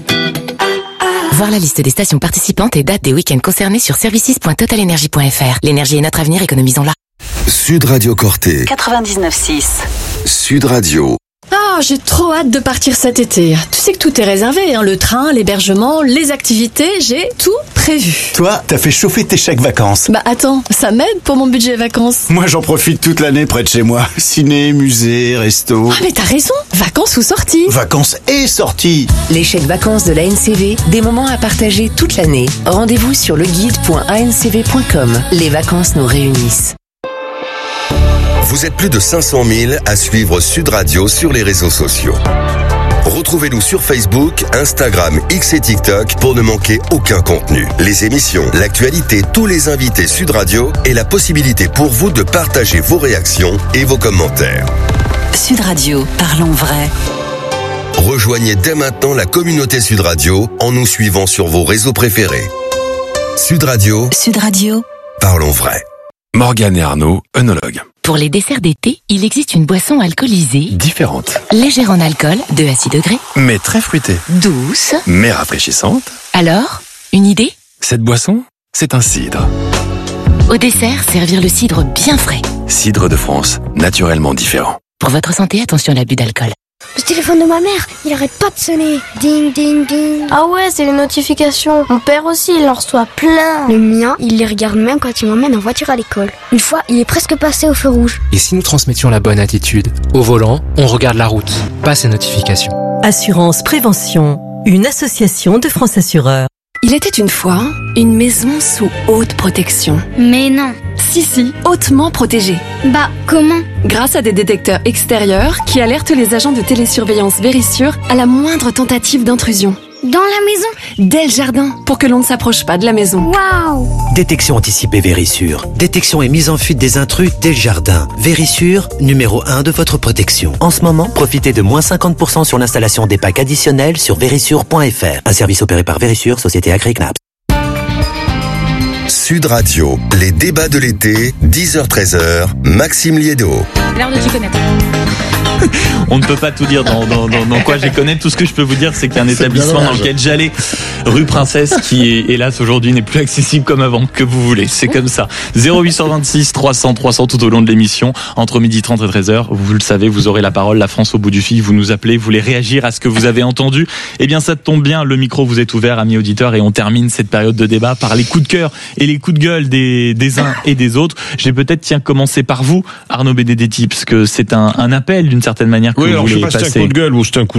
Voir la liste des stations participantes et dates des week-ends concernés sur services.totalenergie.fr. L'énergie est notre avenir, économisons-la. Sud Radio Corté. 99.6. Sud Radio. Ah, j'ai trop hâte de partir cet été. Tu sais que tout est réservé, hein, le train, l'hébergement, les activités, j'ai tout prévu. Toi, t'as fait chauffer tes chèques vacances. Bah attends, ça m'aide pour mon budget vacances. Moi, j'en profite toute l'année près de chez moi. Ciné, musée, resto. Ah mais t'as raison, vacances ou sorties. Vacances et sorties. Les chèques vacances de l'ANCV, des moments à partager toute l'année. Rendez-vous sur leguide.ancv.com. Les vacances nous réunissent. Vous êtes plus de 500 000 à suivre Sud Radio sur les réseaux sociaux. Retrouvez-nous sur Facebook, Instagram, X et TikTok pour ne manquer aucun contenu. Les émissions, l'actualité, tous les invités Sud Radio et la possibilité pour vous de partager vos réactions et vos commentaires. Sud Radio, parlons vrai. Rejoignez dès maintenant la communauté Sud Radio en nous suivant sur vos réseaux préférés. Sud Radio. Sud Radio. Parlons vrai. Morgane et Arnaud, œnologues. Pour les desserts d'été, il existe une boisson alcoolisée Différente. légère en alcool, 2 à 6 degrés, Mais très fruitée. douce. Mais rafraîchissante. Alors, une idée? Cette boisson, c'est un cidre. Au dessert, servir le cidre bien frais. Cidre de France, naturellement différent. Pour votre santé, attention à l'abus d'alcool. Le téléphone de ma mère, il arrête pas de sonner. Ding, ding, ding. Ah ouais, c'est les notifications. Mon père aussi, il en reçoit plein. Le mien, il les regarde même quand il m'emmène en voiture à l'école. Une fois, il est presque passé au feu rouge. Et si nous transmettions la bonne attitude? Au volant, on regarde la route, pas ces notifications. Assurance Prévention, une association de France Assureurs. Il était une fois une maison sous haute protection. Mais non. Si, hautement protégée. Bah, comment? Grâce à des détecteurs extérieurs qui alertent les agents de télésurveillance Vérissure à la moindre tentative d'intrusion. Dans la maison? Dès le jardin, pour que l'on ne s'approche pas de la maison. Waouh! Détection anticipée Vérissure. Détection et mise en fuite des intrus dès le jardin. Vérissure, numéro 1 de votre protection. En ce moment, profitez de moins 50% sur l'installation des packs additionnels sur vérissure.fr. Un service opéré par Vérissure, société Agri-Knapp. Sud Radio, les débats de l'été, 10h-13h, Maxime Liédo. L'heure de t'y connaître. On ne peut pas tout dire dans quoi je connais. Tout ce que je peux vous dire, c'est qu'il y a un établissement dans lequel j'allais, rue Princesse, qui est, hélas, aujourd'hui n'est plus accessible comme avant, que vous voulez. C'est comme ça. 0826 300 tout au long de l'émission, entre 12h30 et 13h. Vous le savez, vous aurez la parole, la France au bout du fil. Vous nous appelez, vous voulez réagir à ce que vous avez entendu. Eh bien, ça tombe bien, le micro vous est ouvert, amis auditeurs, et on termine cette période de débat par les coups de cœur et les coups de gueule des uns et des autres. J'ai peut-être, commencé par vous, Arnaud Benedetti, parce que c'est un appel d'une certaine manière que vous voulez passer. Oui, alors je sais pas si c'est un coup de gueule ou c'est un coup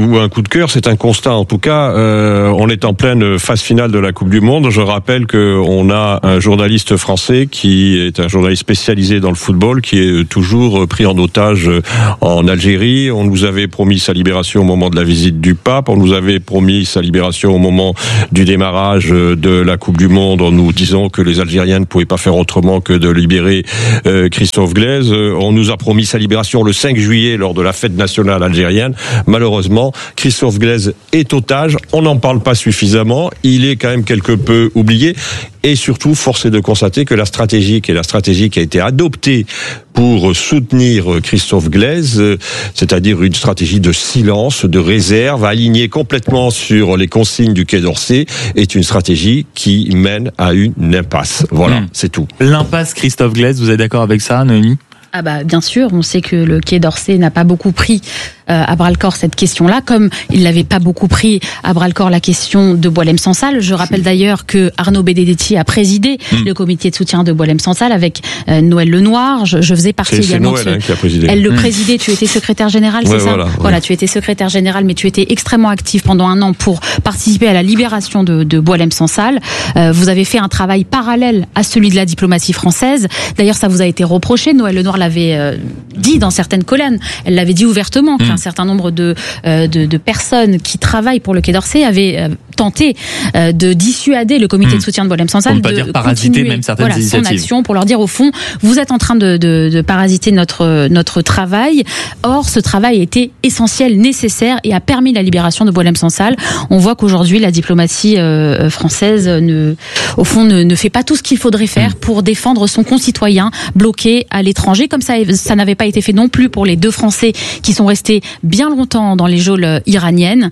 de cœur, c'est un constat. En tout cas, on est en pleine phase finale de la Coupe du Monde. Je rappelle qu'on a un journaliste français qui est un journaliste spécialisé dans le football, qui est toujours pris en otage en Algérie. On nous avait promis sa libération au moment de la visite du pape. On nous avait promis sa libération au moment du démarrage de la Coupe du Monde, en nous disant que les Algériens ne pouvaient pas faire autrement que de libérer Christophe Glaise. On nous a promis sa libération le 5 juillet lors de la fête nationale algérienne. Malheureusement, Christophe Glaise est otage. On n'en parle pas suffisamment. Il est quand même quelque peu oublié. Et surtout, force est de constater que la stratégie qui a été adoptée pour soutenir Christophe Glaise, c'est-à-dire une stratégie de silence, de réserve, alignée complètement sur les consignes du Quai d'Orsay, est une stratégie qui mène à une impasse. Voilà, c'est tout. L'impasse Christophe Glaise, vous êtes d'accord avec ça, Noémie ? Ah bah bien sûr, on sait que le Quai d'Orsay n'a pas beaucoup pris à bras-le-corps cette question-là, comme il n'avait pas beaucoup pris à bras-le-corps la question de Boualem-Sansal. Je rappelle d'ailleurs que Arnaud Benedetti a présidé le comité de soutien de Boualem-Sansal avec Noël Lenoir. Je faisais partie également de ce... qui a présidé. Elle le présidait, tu étais secrétaire général, c'est ça ? Voilà, tu étais secrétaire général, mais tu étais extrêmement actif pendant un an pour participer à la libération de Boualem-Sansal. Vous avez fait un travail parallèle à celui de la diplomatie française. D'ailleurs, ça vous a été reproché. Noël Lenoir l'avait dit dans certaines colonnes. Elle l'avait dit ouvertement qu'un certain nombre de personnes qui travaillent pour le Quai d'Orsay avaient tenté de dissuader le comité de soutien de Boualem-Sansal de parasiter même certaines initiatives. Son action, pour leur dire au fond, vous êtes en train de parasiter notre travail. Or, ce travail était essentiel, nécessaire et a permis la libération de Boualem-Sansal. On voit qu'aujourd'hui, la diplomatie française au fond ne fait pas tout ce qu'il faudrait faire pour défendre son concitoyen bloqué à l'étranger, comme ça n'avait pas été fait non plus pour les 2 Français qui sont restés bien longtemps dans les geôles iraniennes.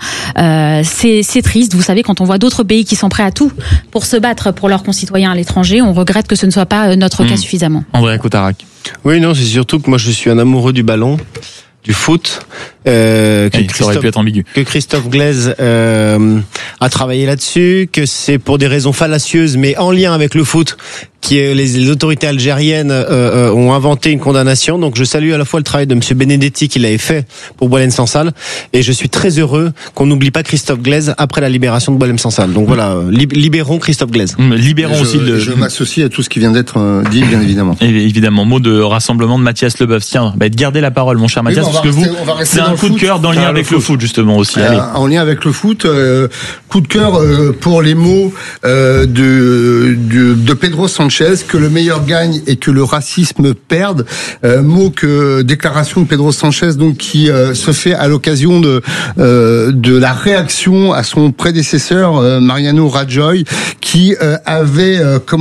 C'est triste, vous savez, quand on voit d'autres pays qui sont prêts à tout pour se battre pour leurs concitoyens à l'étranger, on regrette que ce ne soit pas notre cas suffisamment. André Coutarac. Oui, non, c'est surtout que moi je suis un amoureux du ballon, du foot. Ça aurait pu être ambigu. Que Christophe Glaise a travaillé là-dessus, que c'est pour des raisons fallacieuses, mais en lien avec le foot, qui les autorités algériennes ont inventé une condamnation. Donc je salue à la fois le travail de Monsieur Benedetti qu'il avait fait pour Boualem-Sansal, et je suis très heureux qu'on n'oublie pas Christophe Glaise après la libération de Boualem-Sansal. Donc voilà, libérons Christophe Glaise. Libérons aussi Je m'associe à tout ce qui vient d'être dit, bien évidemment. Et évidemment, mot de rassemblement de Mathias Leboeuf. Tiens, gardez la parole, mon cher Mathias, parce que c'est un coup de cœur dans le lien avec le foot, justement, aussi. En lien avec le foot, coup de cœur pour les mots de Pedro Sanchez, que le meilleur gagne et que le racisme perde. Déclaration de Pedro Sanchez, donc, qui se fait à l'occasion de la réaction à son prédécesseur, Mariano Rajoy, qui avait,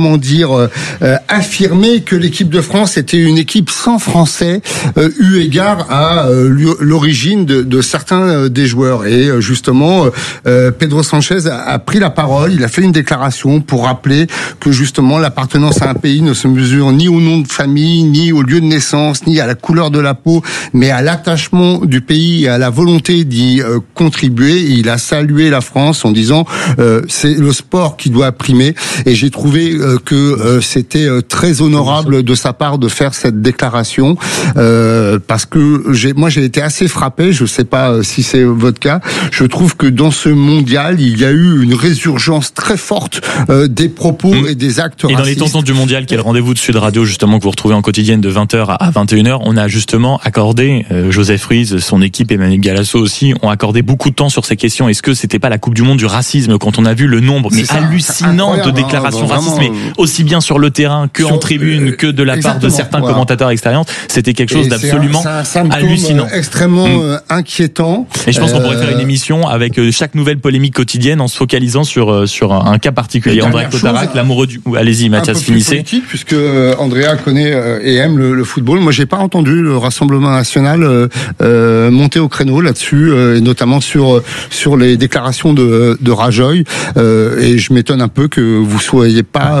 affirmé que l'équipe de France était une équipe sans Français, eu égard à l'origine de certains des joueurs. Et justement, Pedro Sanchez a pris la parole, il a fait une déclaration pour rappeler que justement l'appartenance à un pays ne se mesure ni au nom de famille, ni au lieu de naissance, ni à la couleur de la peau, mais à l'attachement du pays et à la volonté d'y contribuer. Et il a salué la France en disant c'est le sport qui doit primer. Et j'ai trouvé que c'était très honorable de sa part de faire cette déclaration, parce que j'ai été assez frappé, je sais pas si c'est votre cas, je trouve que dans ce mondial, il y a eu une résurgence très forte des propos et des actes racistes. Et dans les tontons du mondial, qui est le rendez-vous de Sud Radio, justement, que vous retrouvez en quotidienne de 20h à 21h, on a justement accordé, Joseph Ruiz, son équipe, Emmanuel Galasso aussi, ont accordé beaucoup de temps sur ces questions. Est-ce que c'était pas la Coupe du Monde du racisme, quand on a vu le nombre hallucinant de déclarations racistes, mais aussi bien sur le terrain que en tribune, que de la part de certains commentateurs extérieurs, c'était quelque chose d'absolument hallucinant. Extrêmement extrêmement inquiétant. Et je pense qu'on pourrait faire une émission avec chaque nouvelle polémique quotidienne en se focalisant sur un cas particulier. Andrea Cotarac, l'amoureux du... Allez-y, Mathias, finissez. Puisque Andrea connaît et aime le football. Moi, j'ai pas entendu le Rassemblement national monter au créneau là-dessus, et notamment sur les déclarations de Rajoy. Et je m'étonne un peu que vous soyez pas,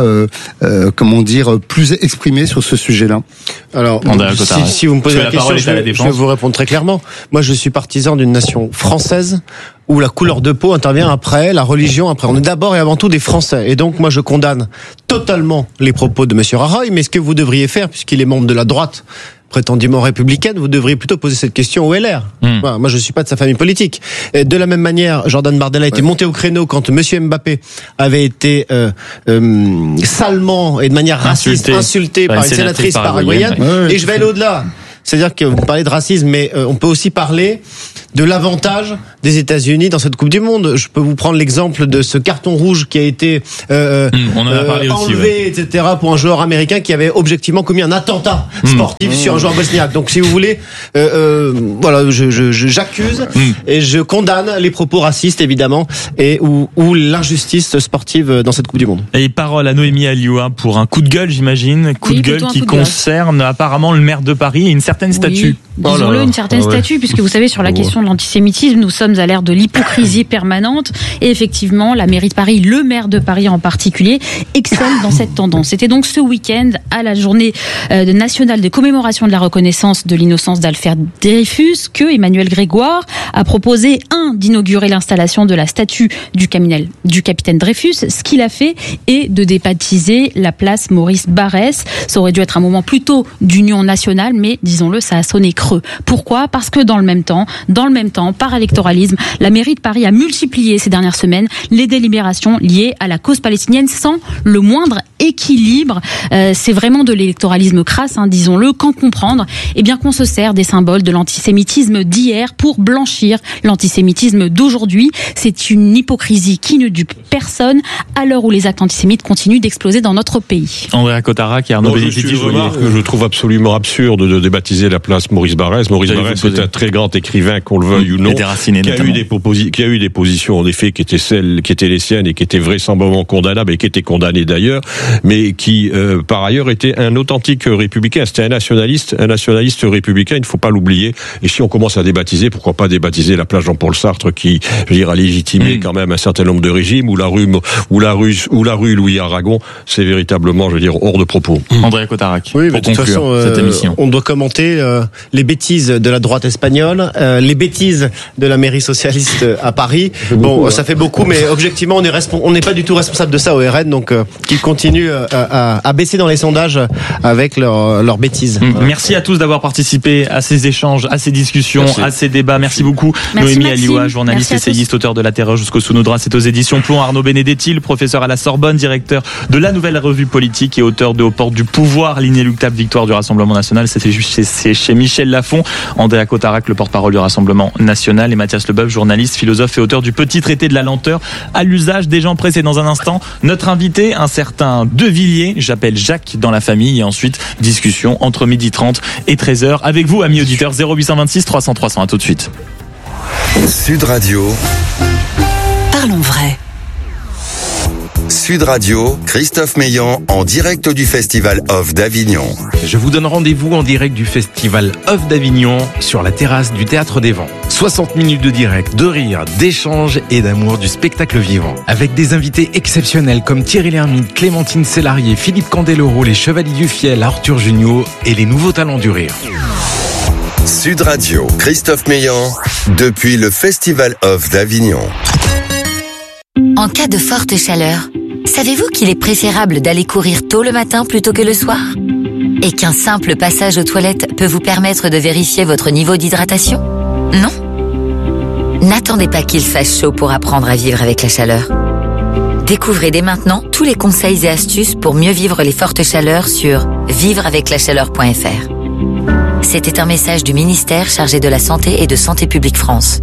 plus exprimé sur ce sujet-là. Alors, si vous me posez la question, je vais vous répondre très clairement. Moi, je suis partisan d'une nation française où la couleur de peau intervient après, la religion après. On est d'abord et avant tout des Français. Et donc, moi, je condamne totalement les propos de monsieur Rajoy. Mais ce que vous devriez faire, puisqu'il est membre de la droite prétendument républicaine, vous devriez plutôt poser cette question au LR. Voilà, moi, je suis pas de sa famille politique. Et de la même manière, Jordan Bardella a été monté au créneau quand monsieur Mbappé avait été salement et de manière raciste insulté par une sénatrice paraguayenne. Et je vais aller au-delà. C'est-à-dire que vous parlez de racisme, mais on peut aussi parler de l'avantage des États-Unis dans cette Coupe du Monde. Je peux vous prendre l'exemple de ce carton rouge qui a été on en a parlé enlevé, aussi, etc., pour un joueur américain qui avait objectivement commis un attentat sportif sur un joueur bosniaque. Donc, si vous voulez, voilà, j'accuse et je condamne les propos racistes, évidemment, et ou l'injustice sportive dans cette Coupe du Monde. Et parole à Noémie Alioua pour un coup de gueule, j'imagine. Coup de gueule qui concerne apparemment le maire de Paris et une certaine statue. Disons-le, une certaine statue, puisque vous savez, sur la question de l'antisémitisme, nous sommes à l'ère de l'hypocrisie permanente. Et effectivement, la mairie de Paris, le maire de Paris en particulier, excelle dans cette tendance. C'était donc ce week-end, à la journée nationale de commémoration de la reconnaissance de l'innocence d'Alfred Dreyfus, que Emmanuel Grégoire a proposé, d'inaugurer l'installation de la statue du capitaine Dreyfus. Ce qu'il a fait est de débaptiser la place Maurice Barrès. Ça aurait dû être un moment plutôt d'union nationale, mais disons-le, ça a sonné creux. Pourquoi ? Parce que dans le même temps, par électoralisme, la mairie de Paris a multiplié ces dernières semaines les délibérations liées à la cause palestinienne sans le moindre équilibre. C'est vraiment de l'électoralisme crasse, disons-le. Qu'en comprendre ? Eh bien qu'on se sert des symboles de l'antisémitisme d'hier pour blanchir l'antisémitisme d'aujourd'hui. C'est une hypocrisie qui ne dupe personne à l'heure où les actes antisémites continuent d'exploser dans notre pays. Andrea Cotarac et Arnaud Benedetti, que je trouve absolument absurde de débaptiser la place Maurice Barrès. Maurice Barrès est un très grand écrivain, qu'on le veuille ou non, qui a eu des positions en effet qui étaient les siennes et qui étaient vraisemblablement condamnables et qui étaient condamnées d'ailleurs, mais qui par ailleurs était un authentique républicain. C'était un nationaliste républicain. Il ne faut pas l'oublier. Et si on commence à débaptiser, pourquoi pas débaptiser la place Jean-Paul Sartre, qui, je veux dire, a légitimé quand même un certain nombre de régimes, ou la rue Louis Aragon. C'est véritablement, je veux dire, hors de propos. Andrea Cotarac. Oui, mais de toute façon, cette émission. On doit commenter les bêtises de la droite espagnole, les bêtises de la mairie socialiste à Paris. Ça fait beaucoup, mais objectivement, on n'est pas du tout responsable de ça au RN, donc qu'ils continuent à baisser dans les sondages avec leurs bêtises. Merci à tous d'avoir participé à ces échanges, à ces discussions, à ces débats. Merci beaucoup. Merci Noémie Alioua, journaliste, essayiste, auteur de La Terreur jusqu'au Sous-nos-draps, c'est aux éditions Plomb. Arnaud Benedetti, professeur à la Sorbonne, directeur de la Nouvelle Revue Politique et auteur de Aux portes du pouvoir, l'inéluctable victoire du Rassemblement National. C'est chez Michel Lafon. Andrea Cotarac, le porte-parole du Rassemblement National, et Mathias Leboeuf, journaliste, philosophe et auteur du Petit traité de la lenteur à l'usage des gens pressés. Dans un instant, notre invité, un certain De Villiers, j'appelle Jacques dans la famille, et ensuite discussion entre 12h30 et 13h avec vous, amis auditeurs. 0826 300 300. À tout de suite. Sud Radio. Parlons vrai. Sud Radio, Christophe Meillan en direct du Festival Off d'Avignon. Je vous donne rendez-vous en direct du Festival Off d'Avignon sur la terrasse du Théâtre des Vents. 60 minutes de direct, de rire, d'échange et d'amour du spectacle vivant. Avec des invités exceptionnels comme Thierry Lhermitte, Clémentine Célarié, Philippe Candeloro, les Chevaliers du Fiel, Arthur Junio et les nouveaux talents du rire. Sud Radio, Christophe Meillan, depuis le Festival Off d'Avignon. En cas de forte chaleur, savez-vous qu'il est préférable d'aller courir tôt le matin plutôt que le soir ? Et qu'un simple passage aux toilettes peut vous permettre de vérifier votre niveau d'hydratation ? Non ? N'attendez pas qu'il fasse chaud pour apprendre à vivre avec la chaleur. Découvrez dès maintenant tous les conseils et astuces pour mieux vivre les fortes chaleurs sur vivreaveclachaleur.fr. C'était un message du ministère chargé de la Santé et de Santé publique France.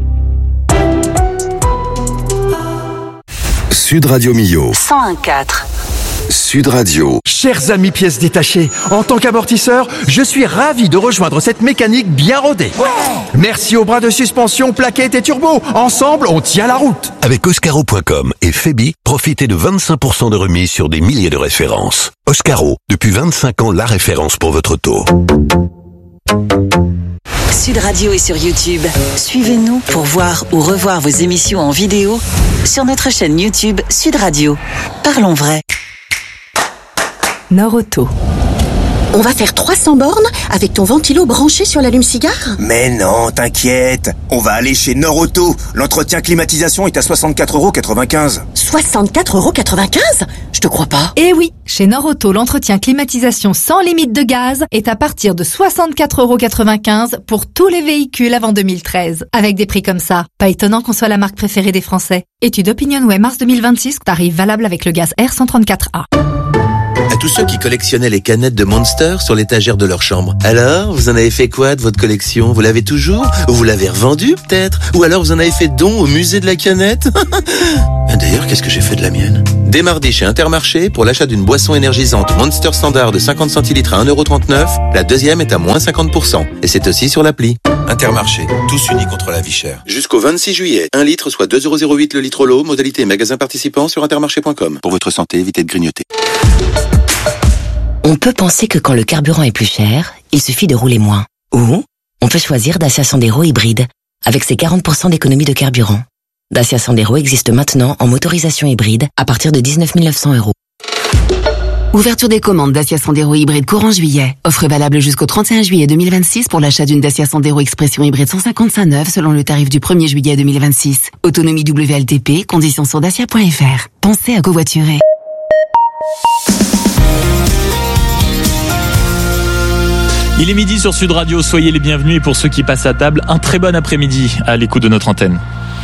Sud Radio Millau. 101.4. Sud Sud Radio. Chers amis pièces détachées, en tant qu'amortisseur, je suis ravi de rejoindre cette mécanique bien rodée. Merci aux bras de suspension, plaquettes et turbo. Ensemble, on tient la route. Avec Oscaro.com et Febi, profitez de 25% de remise sur des milliers de références. Oscaro, depuis 25 ans, la référence pour votre auto. Sud Radio est sur YouTube. Suivez-nous pour voir ou revoir vos émissions en vidéo sur notre chaîne YouTube Sud Radio. Parlons vrai. Norauto. On va faire 300 bornes avec ton ventilo branché sur l'allume-cigare ? Mais non, t'inquiète. On va aller chez Norauto. L'entretien climatisation est à 64,95 €. 64,95 €? Je te crois pas. Eh oui, chez Norauto, l'entretien climatisation sans limite de gaz est à partir de 64,95 € pour tous les véhicules avant 2013. Avec des prix comme ça, pas étonnant qu'on soit la marque préférée des Français. Étude OpinionWay mars 2026, tarif valable avec le gaz R134A. À tous ceux qui collectionnaient les canettes de Monster sur l'étagère de leur chambre. Alors, vous en avez fait quoi de votre collection ? Vous l'avez toujours ? Ou vous l'avez revendue peut-être ? Ou alors vous en avez fait don au musée de la canette ? D'ailleurs, qu'est-ce que j'ai fait de la mienne ? Dès mardi chez Intermarché, pour l'achat d'une boisson énergisante Monster Standard de 50 centilitres à 1,39 €, la deuxième est à moins 50%. Et c'est aussi sur l'appli. Intermarché, tous unis contre la vie chère. Jusqu'au 26 juillet, 1 litre soit 2,08 € le litre l'eau, modalité magasin participant sur intermarché.com. Pour votre santé, évitez de grignoter. On peut penser que quand le carburant est plus cher, il suffit de rouler moins. Ou on peut choisir Dacia Sandero hybride, avec ses 40% d'économie de carburant. Dacia Sandero existe maintenant en motorisation hybride à partir de 19 900 €. Ouverture des commandes Dacia Sandero hybride courant juillet. Offre valable jusqu'au 31 juillet 2026 pour l'achat d'une Dacia Sandero Expression hybride 155 neuve selon le tarif du 1er juillet 2026. Autonomie WLTP, conditions sur dacia.fr. Pensez à covoiturer. Il est midi sur Sud Radio, soyez les bienvenus et pour ceux qui passent à table, un très bon après-midi à l'écoute de notre antenne.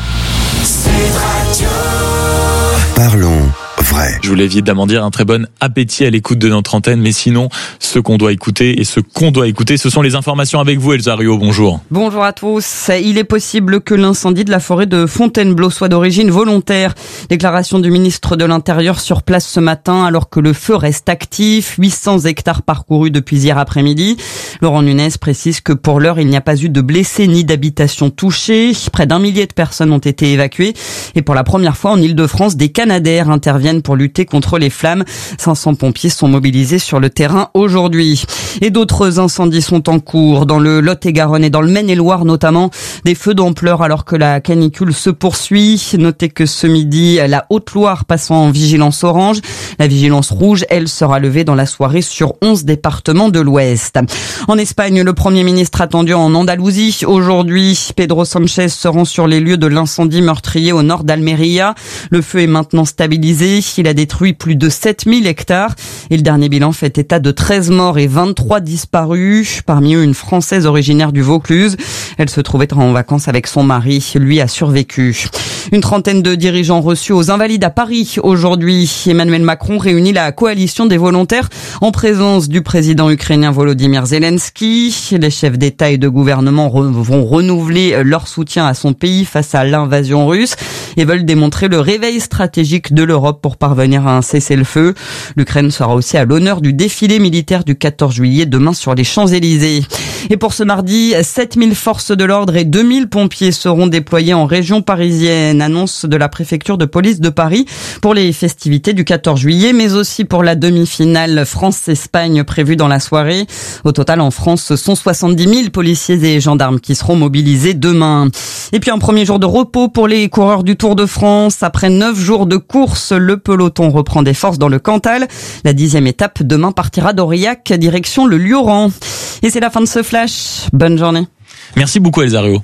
Parlons vrai. Je voulais évidemment dire un très bon appétit à l'écoute de notre antenne, mais sinon, ce qu'on doit écouter et ce qu'on doit écouter, ce sont les informations avec vous, Elsa Rio, bonjour. Bonjour à tous. Il est possible que l'incendie de la forêt de Fontainebleau soit d'origine volontaire. Déclaration du ministre de l'Intérieur sur place ce matin, alors que le feu reste actif. 800 hectares parcourus depuis hier après-midi. Laurent Nunez précise que pour l'heure, il n'y a pas eu de blessés ni d'habitations touchées. Près d'1 millier de personnes ont été évacuées. Et pour la première fois en Ile-de-France, des Canadair interviennent pour lutter contre les flammes. 500 pompiers sont mobilisés sur le terrain aujourd'hui. Et d'autres incendies sont en cours dans le Lot-et-Garonne et dans le Maine-et-Loire notamment. Des feux d'ampleur alors que la canicule se poursuit. Notez que ce midi, la Haute-Loire passe en vigilance orange. La vigilance rouge, elle, sera levée dans la soirée sur 11 départements de l'Ouest. En Espagne, le Premier ministre attendu en Andalousie. Aujourd'hui, Pedro Sánchez se rend sur les lieux de l'incendie meurtrier au nord d'Almeria. Le feu est maintenant stabilisé. Il a détruit plus de 7000 hectares. Et le dernier bilan fait état de 13 morts et 23 disparus. Parmi eux, une Française originaire du Vaucluse. Elle se trouvait en vacances avec son mari. Lui a survécu. Une trentaine de dirigeants reçus aux Invalides à Paris. Aujourd'hui, Emmanuel Macron réunit la coalition des volontaires en présence du président ukrainien Volodymyr Zelensky. Les chefs d'État et de gouvernement vont renouveler leur soutien à son pays face à l'invasion russe et veulent démontrer le réveil stratégique de l'Europe pour parvenir à un cessez-le-feu. L'Ukraine sera aussi à l'honneur du défilé militaire du 14 juillet demain sur les Champs-Élysées. Et pour ce mardi, 7000 forces de l'ordre et 2000 pompiers seront déployés en région parisienne. Annonce de la préfecture de police de Paris pour les festivités du 14 juillet, mais aussi pour la demi-finale France-Espagne prévue dans la soirée. Au total, en France, ce sont 70 000 policiers et gendarmes qui seront mobilisés demain. Et puis un premier jour de repos pour les coureurs du Tour de France. Après 9 jours de course, le peloton reprend des forces dans le Cantal. La 10e étape demain partira d'Aurillac, direction le Lioran. Et c'est la fin de ce flash. Bonne journée. Merci beaucoup Elsa Rio.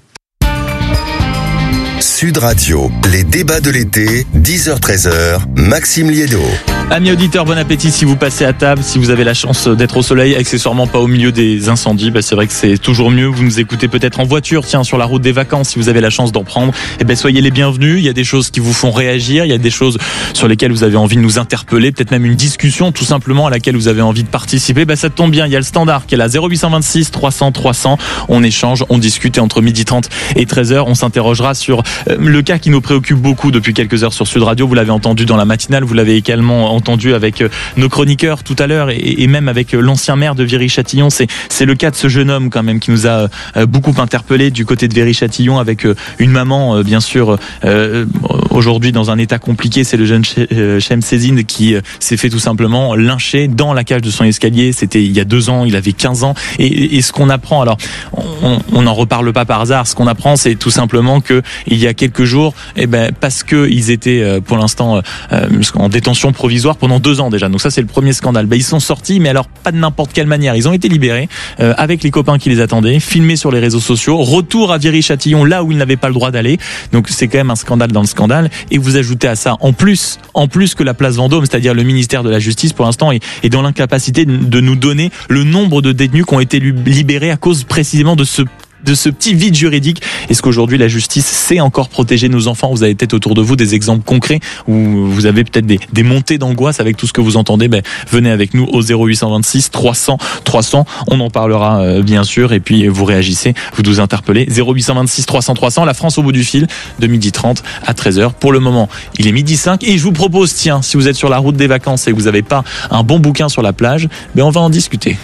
Sud Radio, les débats de l'été, 10h-13h, Maxime Liédo. Amis auditeurs, bon appétit si vous passez à table, si vous avez la chance d'être au soleil, accessoirement pas au milieu des incendies, c'est vrai que c'est toujours mieux. Vous nous écoutez peut-être en voiture, sur la route des vacances, si vous avez la chance d'en prendre, soyez les bienvenus. Il y a des choses qui vous font réagir, il y a des choses sur lesquelles vous avez envie de nous interpeller, peut-être même une discussion tout simplement à laquelle vous avez envie de participer. Ça tombe bien, il y a le standard qui est là, 0826 300 300. On échange, on discute et entre 12h30 et 13h, on s'interrogera sur le cas qui nous préoccupe beaucoup depuis quelques heures sur Sud Radio. Vous l'avez entendu dans la matinale, vous l'avez également entendu avec nos chroniqueurs tout à l'heure et même avec l'ancien maire de Viry-Châtillon. C'est le cas de ce jeune homme quand même qui nous a beaucoup interpellé du côté de Viry-Châtillon avec une maman bien sûr aujourd'hui dans un état compliqué. C'est le jeune Shem Sezine qui s'est fait tout simplement lyncher dans la cage de son escalier. C'était il y a 2 ans, il avait 15 ans. Et ce qu'on apprend, alors on n'en reparle pas par hasard, ce qu'on apprend c'est tout simplement que il y a quelques jours, parce que ils étaient pour l'instant en détention provisoire pendant 2 ans déjà. Donc ça c'est le premier scandale. Ils sont sortis, mais alors pas de n'importe quelle manière. Ils ont été libérés avec les copains qui les attendaient, filmés sur les réseaux sociaux. Retour à Viry-Châtillon, là où ils n'avaient pas le droit d'aller. Donc c'est quand même un scandale dans le scandale. Et vous ajoutez à ça, en plus que la place Vendôme, c'est-à-dire le ministère de la Justice pour l'instant est dans l'incapacité de nous donner le nombre de détenus qui ont été libérés à cause précisément de ce petit vide juridique. Est-ce qu'aujourd'hui la justice sait encore protéger nos enfants? Vous avez peut-être autour de vous des exemples concrets où vous avez peut-être des montées d'angoisse avec tout ce que vous entendez. Venez avec nous au 0826 300 300. On en parlera bien sûr et puis vous réagissez, vous nous interpellez. 0826 300 300. La France au bout du fil de 12h30 à 13h. Pour le moment, il est 12h05 et je vous propose, tiens, si vous êtes sur la route des vacances et que vous n'avez pas un bon bouquin sur la plage, on va en discuter.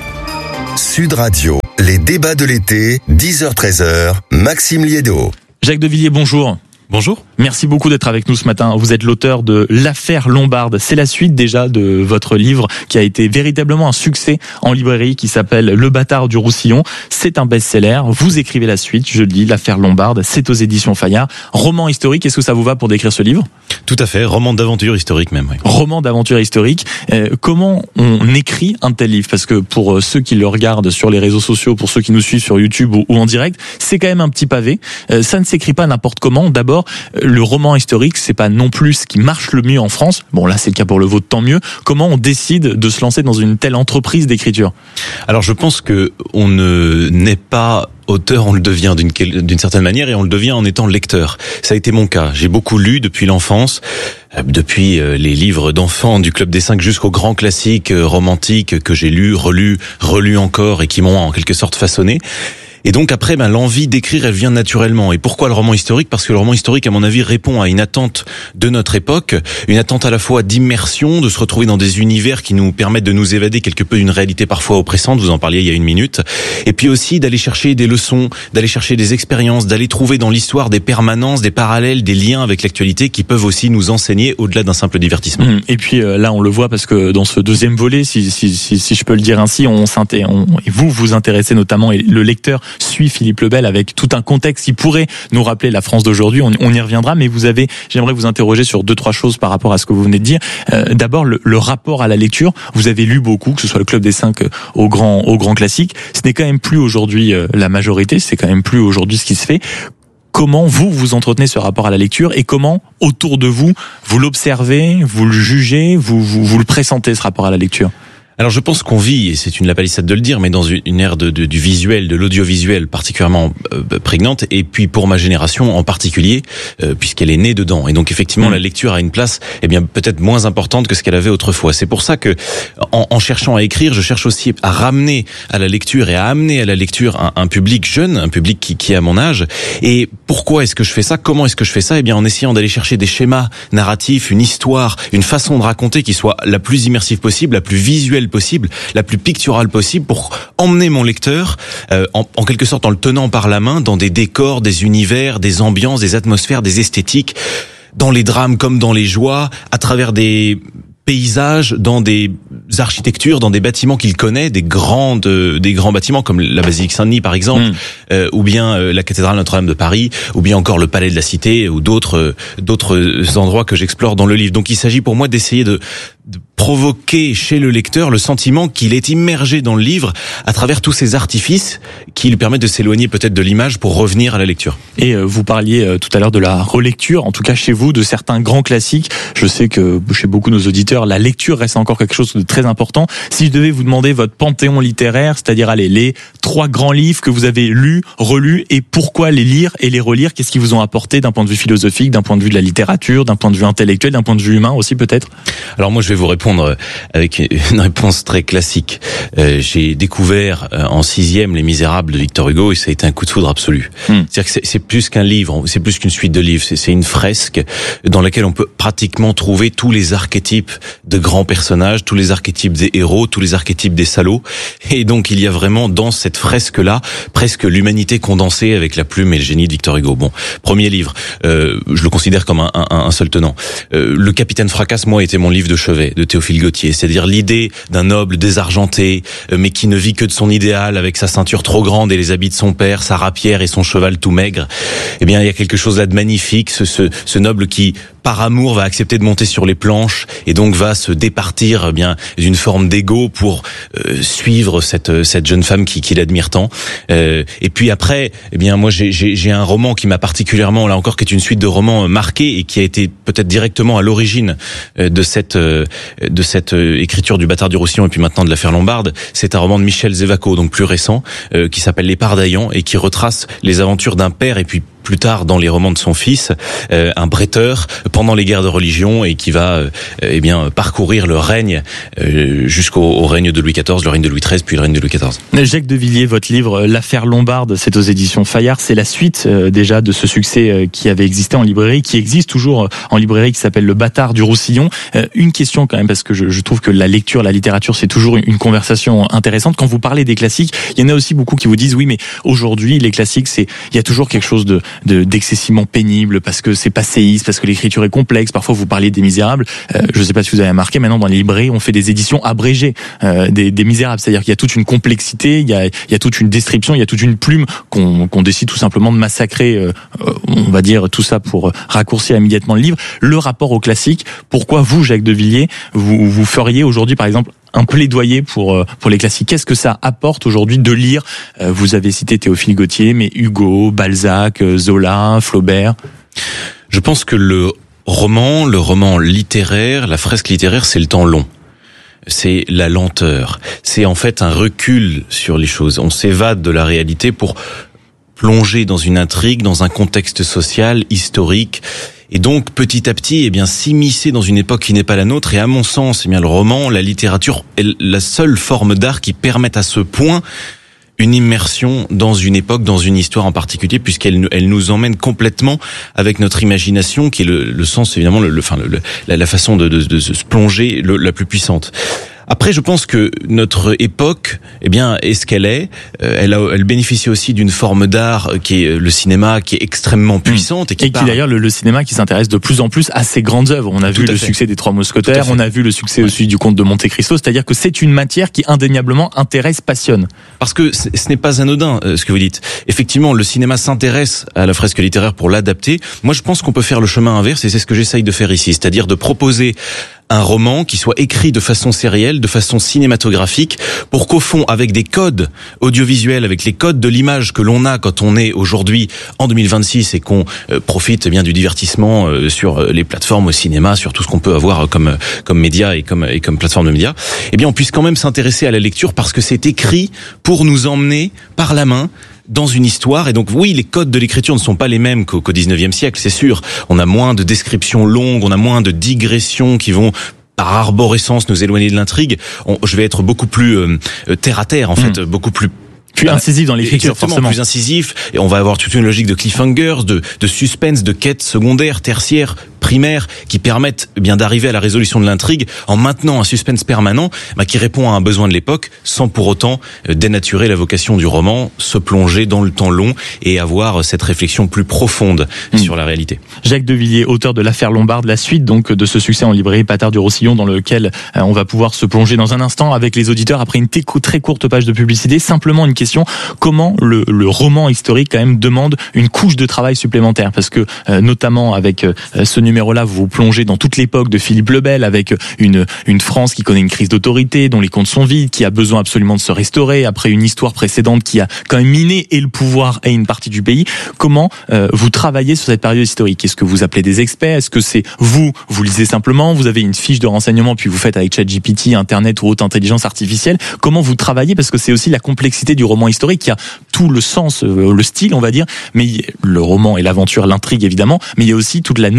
Sud Radio, les débats de l'été, 10h-13h, Maxime Liédo. Jacques Devilliers, bonjour. Bonjour. Merci beaucoup d'être avec nous ce matin. Vous êtes l'auteur de L'affaire Lombarde. C'est la suite déjà de votre livre qui a été véritablement un succès en librairie qui s'appelle Le bâtard du Roussillon. C'est un best-seller. Vous écrivez la suite, je le dis, L'affaire Lombarde. C'est aux éditions Fayard. Roman historique, est-ce que ça vous va pour décrire ce livre? Tout à fait, roman d'aventure historique même. Oui. Roman d'aventure historique. Comment on écrit un tel livre? Parce que pour ceux qui le regardent sur les réseaux sociaux, pour ceux qui nous suivent sur YouTube ou en direct, c'est quand même un petit pavé. Ça ne s'écrit pas n'importe comment. D'abord, le roman historique, c'est pas non plus ce qui marche le mieux en France. Bon, là, c'est le cas pour le vôtre, tant mieux. Comment on décide de se lancer dans une telle entreprise d'écriture? Alors, je pense que on ne n'est pas auteur, on le devient d'une certaine manière et on le devient en étant lecteur. Ça a été mon cas. J'ai beaucoup lu depuis l'enfance, depuis les livres d'enfants du Club des 5 jusqu'aux grands classiques romantiques que j'ai lus, relus encore et qui m'ont en quelque sorte façonné. Et donc après, l'envie d'écrire, elle vient naturellement. Et pourquoi le roman historique? Parce que le roman historique, à mon avis, répond à une attente de notre époque, une attente à la fois d'immersion, de se retrouver dans des univers qui nous permettent de nous évader quelque peu d'une réalité parfois oppressante, vous en parliez il y a 1 minute, et puis aussi d'aller chercher des leçons, d'aller chercher des expériences, d'aller trouver dans l'histoire des permanences, des parallèles, des liens avec l'actualité qui peuvent aussi nous enseigner au-delà d'un simple divertissement. Et puis là, on le voit parce que dans ce deuxième volet, si je peux le dire ainsi, et vous vous intéressez notamment, et le lecteur suit Philippe Lebel avec tout un contexte qui pourrait nous rappeler la France d'aujourd'hui. On y reviendra, mais j'aimerais vous interroger sur 2-3 choses par rapport à ce que vous venez de dire. D'abord, le rapport à la lecture. Vous avez lu beaucoup, que ce soit le Club des 5 au grand classique. Ce n'est quand même plus aujourd'hui la majorité, c'est quand même plus aujourd'hui ce qui se fait. Comment vous entretenez ce rapport à la lecture et comment, autour de vous, vous l'observez, vous le jugez, vous le pressentez, ce rapport à la lecture? Alors je pense qu'on vit, et c'est une la palissade de le dire, mais dans une ère du visuel, de l'audiovisuel particulièrement prégnante, et puis pour ma génération en particulier, puisqu'elle est née dedans. Et donc effectivement, la lecture a une place, peut-être moins importante que ce qu'elle avait autrefois. C'est pour ça que, en cherchant à écrire, je cherche aussi à ramener à la lecture et à amener à la lecture un public jeune, un public qui est à mon âge. Et pourquoi est-ce que je fais ça? Comment est-ce que je fais ça? En essayant d'aller chercher des schémas narratifs, une histoire, une façon de raconter qui soit la plus immersive possible, la plus visuelle possible, la plus picturale possible, pour emmener mon lecteur en quelque sorte en le tenant par la main dans des décors, des univers, des ambiances, des atmosphères, des esthétiques, dans les drames comme dans les joies, à travers des paysages, dans des architectures, dans des bâtiments qu'il connaît, des grands bâtiments comme la basilique Saint-Denis par exemple, ou bien la cathédrale Notre-Dame de Paris, ou bien encore le Palais de la Cité, ou d'autres endroits que j'explore dans le livre. Donc il s'agit pour moi d'essayer de provoquer chez le lecteur le sentiment qu'il est immergé dans le livre à travers tous ces artifices qui lui permettent de s'éloigner peut-être de l'image pour revenir à la lecture. Et vous parliez tout à l'heure de la relecture, en tout cas chez vous, de certains grands classiques. Je sais que chez beaucoup de nos auditeurs, la lecture reste encore quelque chose de très important. Si je devais vous demander votre panthéon littéraire, c'est-à-dire les 3 grands livres que vous avez lus, relus, et pourquoi les lire et les relire, qu'est-ce qu'ils vous ont apporté d'un point de vue philosophique, d'un point de vue de la littérature, d'un point de vue intellectuel, d'un point de vue humain aussi peut-être? Alors moi je vais vous répondre avec une réponse très classique. J'ai découvert en 6e Les Misérables de Victor Hugo et ça a été un coup de foudre absolu. C'est-à-dire que c'est plus qu'un livre, c'est plus qu'une suite de livres, c'est une fresque dans laquelle on peut pratiquement trouver tous les archétypes de grands personnages, tous les archétypes des héros, tous les archétypes des salauds. Et donc il y a vraiment dans cette fresque-là presque l'humanité condensée avec la plume et le génie de Victor Hugo. Bon, premier livre, je le considère comme un seul tenant. Le Capitaine Fracasse, moi, était mon livre de chevet de Théophile Gautier, c'est-à-dire l'idée d'un noble désargenté, mais qui ne vit que de son idéal, avec sa ceinture trop grande et les habits de son père, sa rapière et son cheval tout maigre. Eh bien, il y a quelque chose là de magnifique, ce noble qui, par amour, va accepter de monter sur les planches et donc va se départir eh bien d'une forme d'ego pour suivre cette jeune femme qui l'admire tant. Et puis après, eh bien moi j'ai un roman qui m'a particulièrement, là encore, qui est une suite de romans marqués et qui a été peut-être directement à l'origine de cette écriture du Bâtard du Roussillon et puis maintenant de l'affaire Lombarde. C'est un roman de Michel Zévaco, donc plus récent, qui s'appelle Les Pardaillants et qui retrace les aventures d'un père et puis plus tard dans les romans de son fils, un bretteur pendant les guerres de religion et qui va eh bien parcourir le règne jusqu'au règne de Louis XIV, le règne de Louis XIII, puis le règne de Louis XIV. Jacques de Villiers, votre livre L'affaire Lombarde, c'est aux éditions Fayard, c'est la suite déjà de ce succès qui avait existé en librairie, qui existe toujours en librairie, qui s'appelle Le Bâtard du Roussillon. Une question quand même, parce que je trouve que la lecture, la littérature, c'est toujours une conversation intéressante. Quand vous parlez des classiques, il y en a aussi beaucoup qui vous disent oui, mais aujourd'hui les classiques, il y a toujours quelque chose d'excessivement pénible parce que c'est passéiste, parce que l'écriture est complexe. Parfois vous parlez des Misérables, je ne sais pas si vous avez remarqué, maintenant dans les librairies on fait des éditions abrégées des Misérables, c'est-à-dire qu'il y a toute une complexité, il y a toute une description, il y a toute une plume qu'on décide tout simplement de massacrer, on va dire tout ça pour raccourcir immédiatement le livre. Le rapport au classique, pourquoi vous, Jacques de Villiers, vous feriez aujourd'hui par exemple un plaidoyer pour les classiques? Qu'est-ce que ça apporte aujourd'hui de lire? Vous avez cité Théophile Gautier, mais Hugo, Balzac, Zola, Flaubert. Je pense que le roman littéraire, la fresque littéraire, c'est le temps long. C'est la lenteur. C'est en fait un recul sur les choses. On s'évade de la réalité pour plonger dans une intrigue, dans un contexte social, historique. Et donc, petit à petit, eh bien, s'immiscer dans une époque qui n'est pas la nôtre. Et à mon sens, eh bien, le roman, la littérature est la seule forme d'art qui permette à ce point une immersion dans une époque, dans une histoire en particulier, puisqu'elle nous emmène complètement avec notre imagination, qui est le sens, évidemment, la façon de se plonger la plus puissante. Après, je pense que notre époque, eh bien, est ce qu'elle est. Elle bénéficie aussi d'une forme d'art qui est le cinéma, qui est extrêmement puissante et qui d'ailleurs le cinéma qui s'intéresse de plus en plus à ces grandes œuvres. On a vu le succès des Trois Mousquetaires, on a vu le succès aussi du Comte de Monte Cristo. C'est-à-dire que c'est une matière qui indéniablement intéresse, passionne. Parce que ce n'est pas anodin ce que vous dites. Effectivement, le cinéma s'intéresse à la fresque littéraire pour l'adapter. Moi, je pense qu'on peut faire le chemin inverse et c'est ce que j'essaye de faire ici, c'est-à-dire de proposer un roman qui soit écrit de façon sérielle, de façon cinématographique, pour qu'au fond, avec des codes audiovisuels, avec les codes de l'image que l'on a quand on est aujourd'hui en 2026 et qu'on profite bien du divertissement sur les plateformes au cinéma, sur tout ce qu'on peut avoir comme médias et comme plateforme de médias, eh bien on puisse quand même s'intéresser à la lecture parce que c'est écrit pour nous emmener par la main dans une histoire. Et donc oui, les codes de l'écriture ne sont pas les mêmes qu'au 19e siècle, c'est sûr. On a moins de descriptions longues, on a moins de digressions qui vont par arborescence nous éloigner de l'intrigue. Je vais être beaucoup plus terre à terre en fait, beaucoup plus incisif dans l'écriture, forcément. Plus incisif, et on va avoir toute une logique de cliffhangers, de suspense, de quêtes secondaires, tertiaires, primaires, qui permettent bien d'arriver à la résolution de l'intrigue en maintenant un suspense permanent, qui répond à un besoin de l'époque, sans pour autant dénaturer la vocation du roman, se plonger dans le temps long et avoir cette réflexion plus profonde sur la réalité. Jacques de Villiers, auteur de l'affaire Lombarde, la suite donc de ce succès en librairie Bâtard du Roussillon, dans lequel on va pouvoir se plonger dans un instant avec les auditeurs après une très courte page de publicité. Simplement une question, comment le roman historique quand même demande une couche de travail supplémentaire, parce que notamment avec ce numéro-là, vous vous plongez dans toute l'époque de Philippe le Bel, avec une France qui connaît une crise d'autorité, dont les comptes sont vides, qui a besoin absolument de se restaurer après une histoire précédente qui a quand même miné et le pouvoir et une partie du pays. Comment vous travaillez sur cette période historique? Est-ce que vous appelez des experts? Est-ce que c'est vous lisez simplement, vous avez une fiche de renseignement puis vous faites avec ChatGPT, Internet ou haute intelligence artificielle? Comment vous travaillez? Parce que c'est aussi la complexité du roman historique qui a tout le sens, le style, on va dire, mais le roman et l'aventure, l'intrigue évidemment, mais il y a aussi toute la nécessité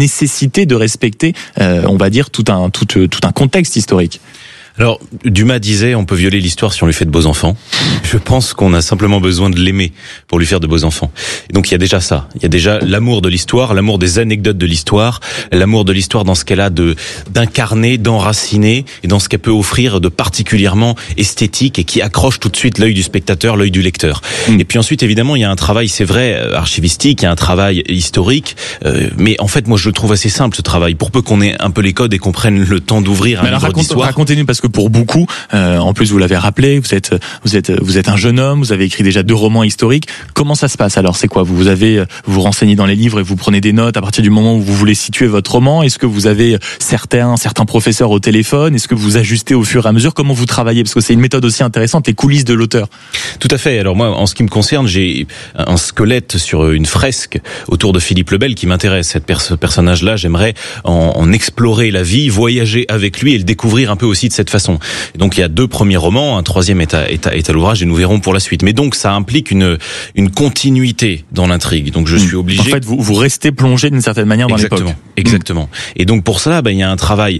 nécessité de respecter, on va dire, tout un contexte historique. Alors, Dumas disait, on peut violer l'histoire si on lui fait de beaux enfants. Je pense qu'on a simplement besoin de l'aimer pour lui faire de beaux enfants. Et donc, il y a déjà ça. Il y a déjà l'amour de l'histoire, l'amour des anecdotes de l'histoire, l'amour de l'histoire dans ce qu'elle a d'incarner, d'enraciner, et dans ce qu'elle peut offrir de particulièrement esthétique et qui accroche tout de suite l'œil du spectateur, l'œil du lecteur. Et puis ensuite, évidemment, il y a un travail, c'est vrai, archivistique, il y a un travail historique, mais en fait, moi, je le trouve assez simple, ce travail, pour peu qu'on ait un peu les codes et qu'on prenne le temps d'ouvrir un livre d'histoire. Racontez-nous, parce que pour beaucoup, en plus vous l'avez rappelé, vous êtes un jeune homme, vous avez écrit déjà 2 romans historiques. Comment ça se passe alors? C'est quoi? Vous vous renseignez dans les livres et vous prenez des notes à partir du moment où vous voulez situer votre roman? Est-ce que vous avez certains professeurs au téléphone? Est-ce que vous ajustez au fur et à mesure? Comment vous travaillez? Parce que c'est une méthode aussi intéressante, les coulisses de l'auteur. Tout à fait. Alors moi, en ce qui me concerne, j'ai un squelette sur une fresque autour de Philippe le Bel qui m'intéresse. Ce personnage-là, j'aimerais en explorer la vie, voyager avec lui et le découvrir un peu aussi de cette façon. Et donc il y a 2 premiers romans, un 3e est à l'ouvrage et nous verrons pour la suite. Mais donc ça implique une continuité dans l'intrigue. Donc je suis obligé. En fait, vous restez plongé d'une certaine manière dans l'époque. Exactement. Et donc pour cela, il y a un travail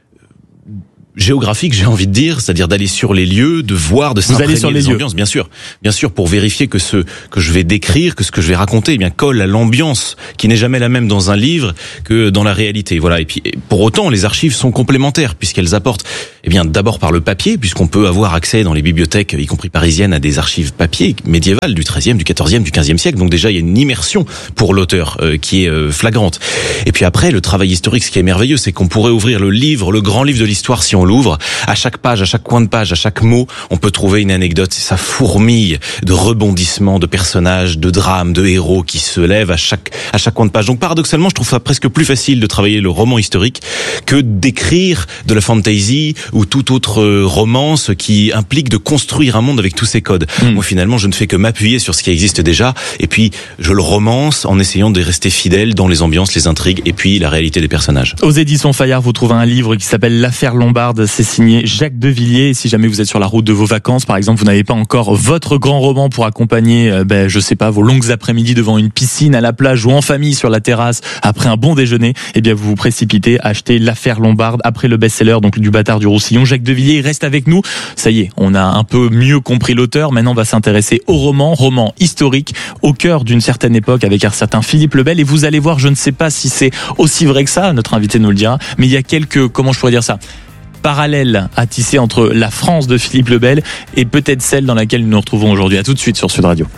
géographique, j'ai envie de dire, c'est-à-dire d'aller sur les lieux, de voir, de s'imprégner des ambiances, bien sûr, pour vérifier que ce que je vais décrire, que ce que je vais raconter, colle à l'ambiance qui n'est jamais la même dans un livre que dans la réalité. Voilà. Et puis, pour autant, les archives sont complémentaires puisqu'elles apportent, d'abord par le papier, puisqu'on peut avoir accès dans les bibliothèques, y compris parisiennes, à des archives papier médiévales du XIIIe, du XIVe, du XVe siècle. Donc déjà, il y a une immersion pour l'auteur qui est flagrante. Et puis après, le travail historique, ce qui est merveilleux, c'est qu'on pourrait ouvrir le grand livre de l'histoire si on l'ouvre. À chaque page, à chaque coin de page, à chaque mot, on peut trouver une anecdote. Ça fourmille de rebondissements, de personnages, de drames, de héros qui se lèvent à chaque coin de page. Donc paradoxalement, je trouve ça presque plus facile de travailler le roman historique que d'écrire de la fantasy ou toute autre romance qui implique de construire un monde avec tous ses codes. Moi, finalement, je ne fais que m'appuyer sur ce qui existe déjà et puis je le romance en essayant de rester fidèle dans les ambiances, les intrigues et puis la réalité des personnages. Aux éditions Fayard, vous trouvez un livre qui s'appelle L'affaire Lombarde. C'est signé Jacques Devilliers. Et si jamais vous êtes sur la route de vos vacances, par exemple, vous n'avez pas encore votre grand roman pour accompagner, je sais pas, vos longues après-midi devant une piscine, à la plage ou en famille sur la terrasse après un bon déjeuner, vous vous précipitez à acheter L'affaire Lombarde après le best-seller donc du Bâtard du Roussillon. Jacques Devilliers reste avec nous. Ça y est, on a un peu mieux compris l'auteur. Maintenant, on va s'intéresser au roman historique au cœur d'une certaine époque avec un certain Philippe le Bel. Et vous allez voir, je ne sais pas si c'est aussi vrai que ça, notre invité nous le dira, mais il y a quelques, comment je pourrais dire ça, parallèle à tisser entre la France de Philippe le Bel et peut-être celle dans laquelle nous nous retrouvons aujourd'hui. À tout de suite sur Sud Radio.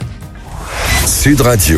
Sud Radio.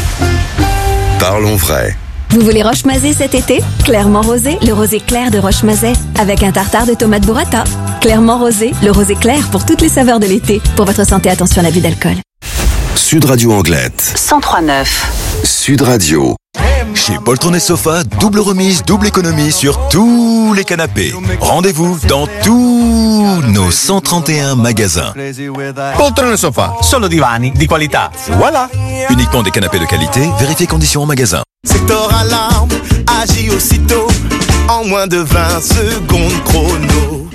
Parlons vrai. Vous voulez Roche-Mazet cet été? Clairement rosé, le rosé clair de Roche-Mazet, avec un tartare de tomates burrata. Clairement rosé, le rosé clair pour toutes les saveurs de l'été. Pour votre santé, attention à l'abus d'alcool. Sud Radio Anglette. 103.9. Sud Radio. Chez Poltron et Sofa, double remise, double économie sur tous les canapés. Rendez-vous dans tous nos 131 magasins. Poltron et Sofa, solo divani di qualità. Voilà. Uniquement des canapés de qualité, vérifiez conditions en magasin. Secteur Alarme agit aussitôt en moins de 20 secondes chrono.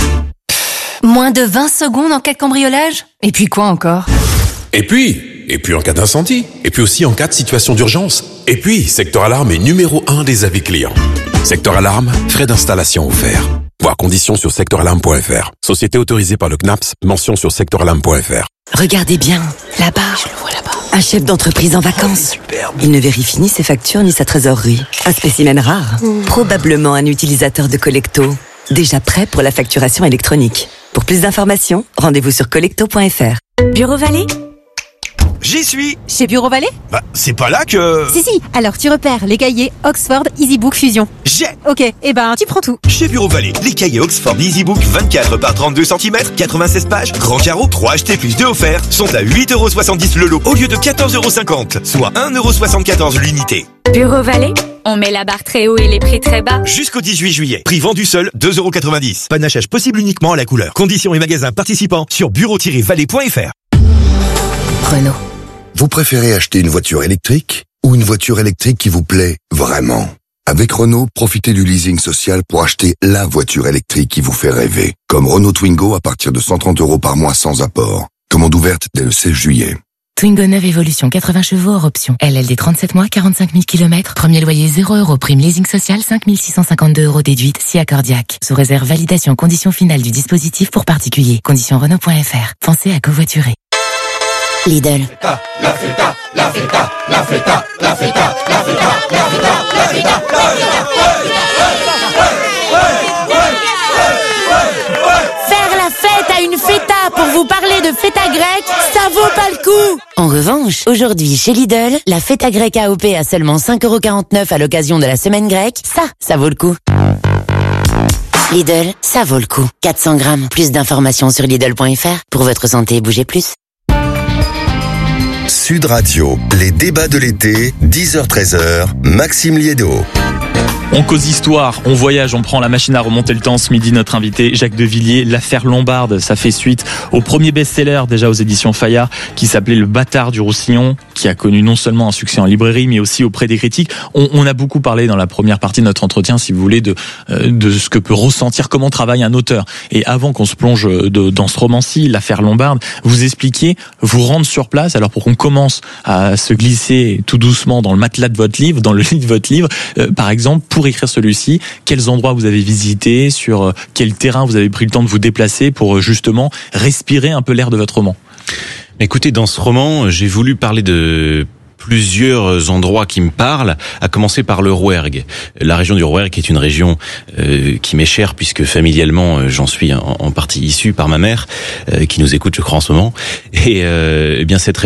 Moins de 20 secondes en cas de cambriolage? Et puis quoi encore? Et puis en cas d'incendie. Et puis aussi en cas de situation d'urgence. Et puis, Secteur Alarme est numéro 1 des avis clients. Secteur Alarme, frais d'installation offerts. Voir conditions sur secteuralarme.fr. Société autorisée par le CNAPS, mention sur secteuralarme.fr. Regardez bien, là-bas. Je le vois là-bas. Un chef d'entreprise en vacances. Il ne vérifie ni ses factures ni sa trésorerie. Un spécimen rare. Probablement un utilisateur de Collecto. Déjà prêt pour la facturation électronique. Pour plus d'informations, rendez-vous sur collecto.fr. Bureau Vallée? J'y suis. Chez Bureau Vallée? C'est pas là que... Si, alors tu repères les cahiers Oxford EasyBook Fusion. J'ai. Ok, tu prends tout. Chez Bureau Vallée, les cahiers Oxford EasyBook 24 par 32 cm, 96 pages, grand carreau, 3 achetés plus 2 offerts, sont à 8,70€ le lot au lieu de 14,50€, soit 1,74€ l'unité. Bureau Vallée? On met la barre très haut et les prix très bas. Jusqu'au 18 juillet. Prix vendu seul, 2,90€. Panachage possible uniquement à la couleur. Conditions et magasins participants sur bureau-vallée.fr. Renault. Vous préférez acheter une voiture électrique ou une voiture électrique qui vous plaît vraiment? Avec Renault, profitez du leasing social pour acheter la voiture électrique qui vous fait rêver. Comme Renault Twingo à partir de 130€ par mois sans apport. Commande ouverte dès le 16 juillet. Twingo 9 Evolution 80 chevaux hors option. LLD 37 mois, 45 000 km. Premier loyer 0 €. Prime leasing social 5 652 € déduite si accordiaque. Sous réserve validation condition finale du dispositif pour particulier. Conditions Renault.fr. Pensez à covoiturer. Lidl. La feta, la feta, la feta, la feta, la feta, la feta, la feta, Faire la fête à une feta pour vous parler de feta grecque, ça vaut pas le coup. En revanche, aujourd'hui chez Lidl, la feta grecque AOP à seulement 5,49 € à l'occasion de la semaine grecque, ça vaut le coup. Lidl, ça vaut le coup. 400 grammes. Plus d'informations sur Lidl.fr. Pour votre santé, bougez plus. Sud Radio, les débats de l'été, 10h-13h, Maxime Liédo. On cause histoire, on voyage, on prend la machine à remonter le temps. Ce midi, notre invité, Jacques de Villiers, l'affaire Lombarde, ça fait suite au premier best-seller déjà aux éditions Fayard qui s'appelait Le Bâtard du Roussillon, qui a connu non seulement un succès en librairie, mais aussi auprès des critiques. On a beaucoup parlé dans la première partie de notre entretien, si vous voulez, de ce que peut ressentir, comment travaille un auteur. Et avant qu'on se plonge dans ce roman-ci, l'affaire Lombarde, vous expliquiez, vous rendre sur place, alors pour qu'on commence à se glisser tout doucement dans le matelas de votre livre, dans le lit de votre livre, par exemple, pour écrire celui-ci, quels endroits vous avez visités, sur quel terrain vous avez pris le temps de vous déplacer pour justement respirer un peu l'air de votre roman? Écoutez, dans ce roman, j'ai voulu parler de plusieurs endroits qui me parlent, à commencer par le Rouergue. La région du Rouergue est une région qui m'est chère puisque familialement j'en suis en partie issu par ma mère qui nous écoute je crois en ce moment. Et bien cette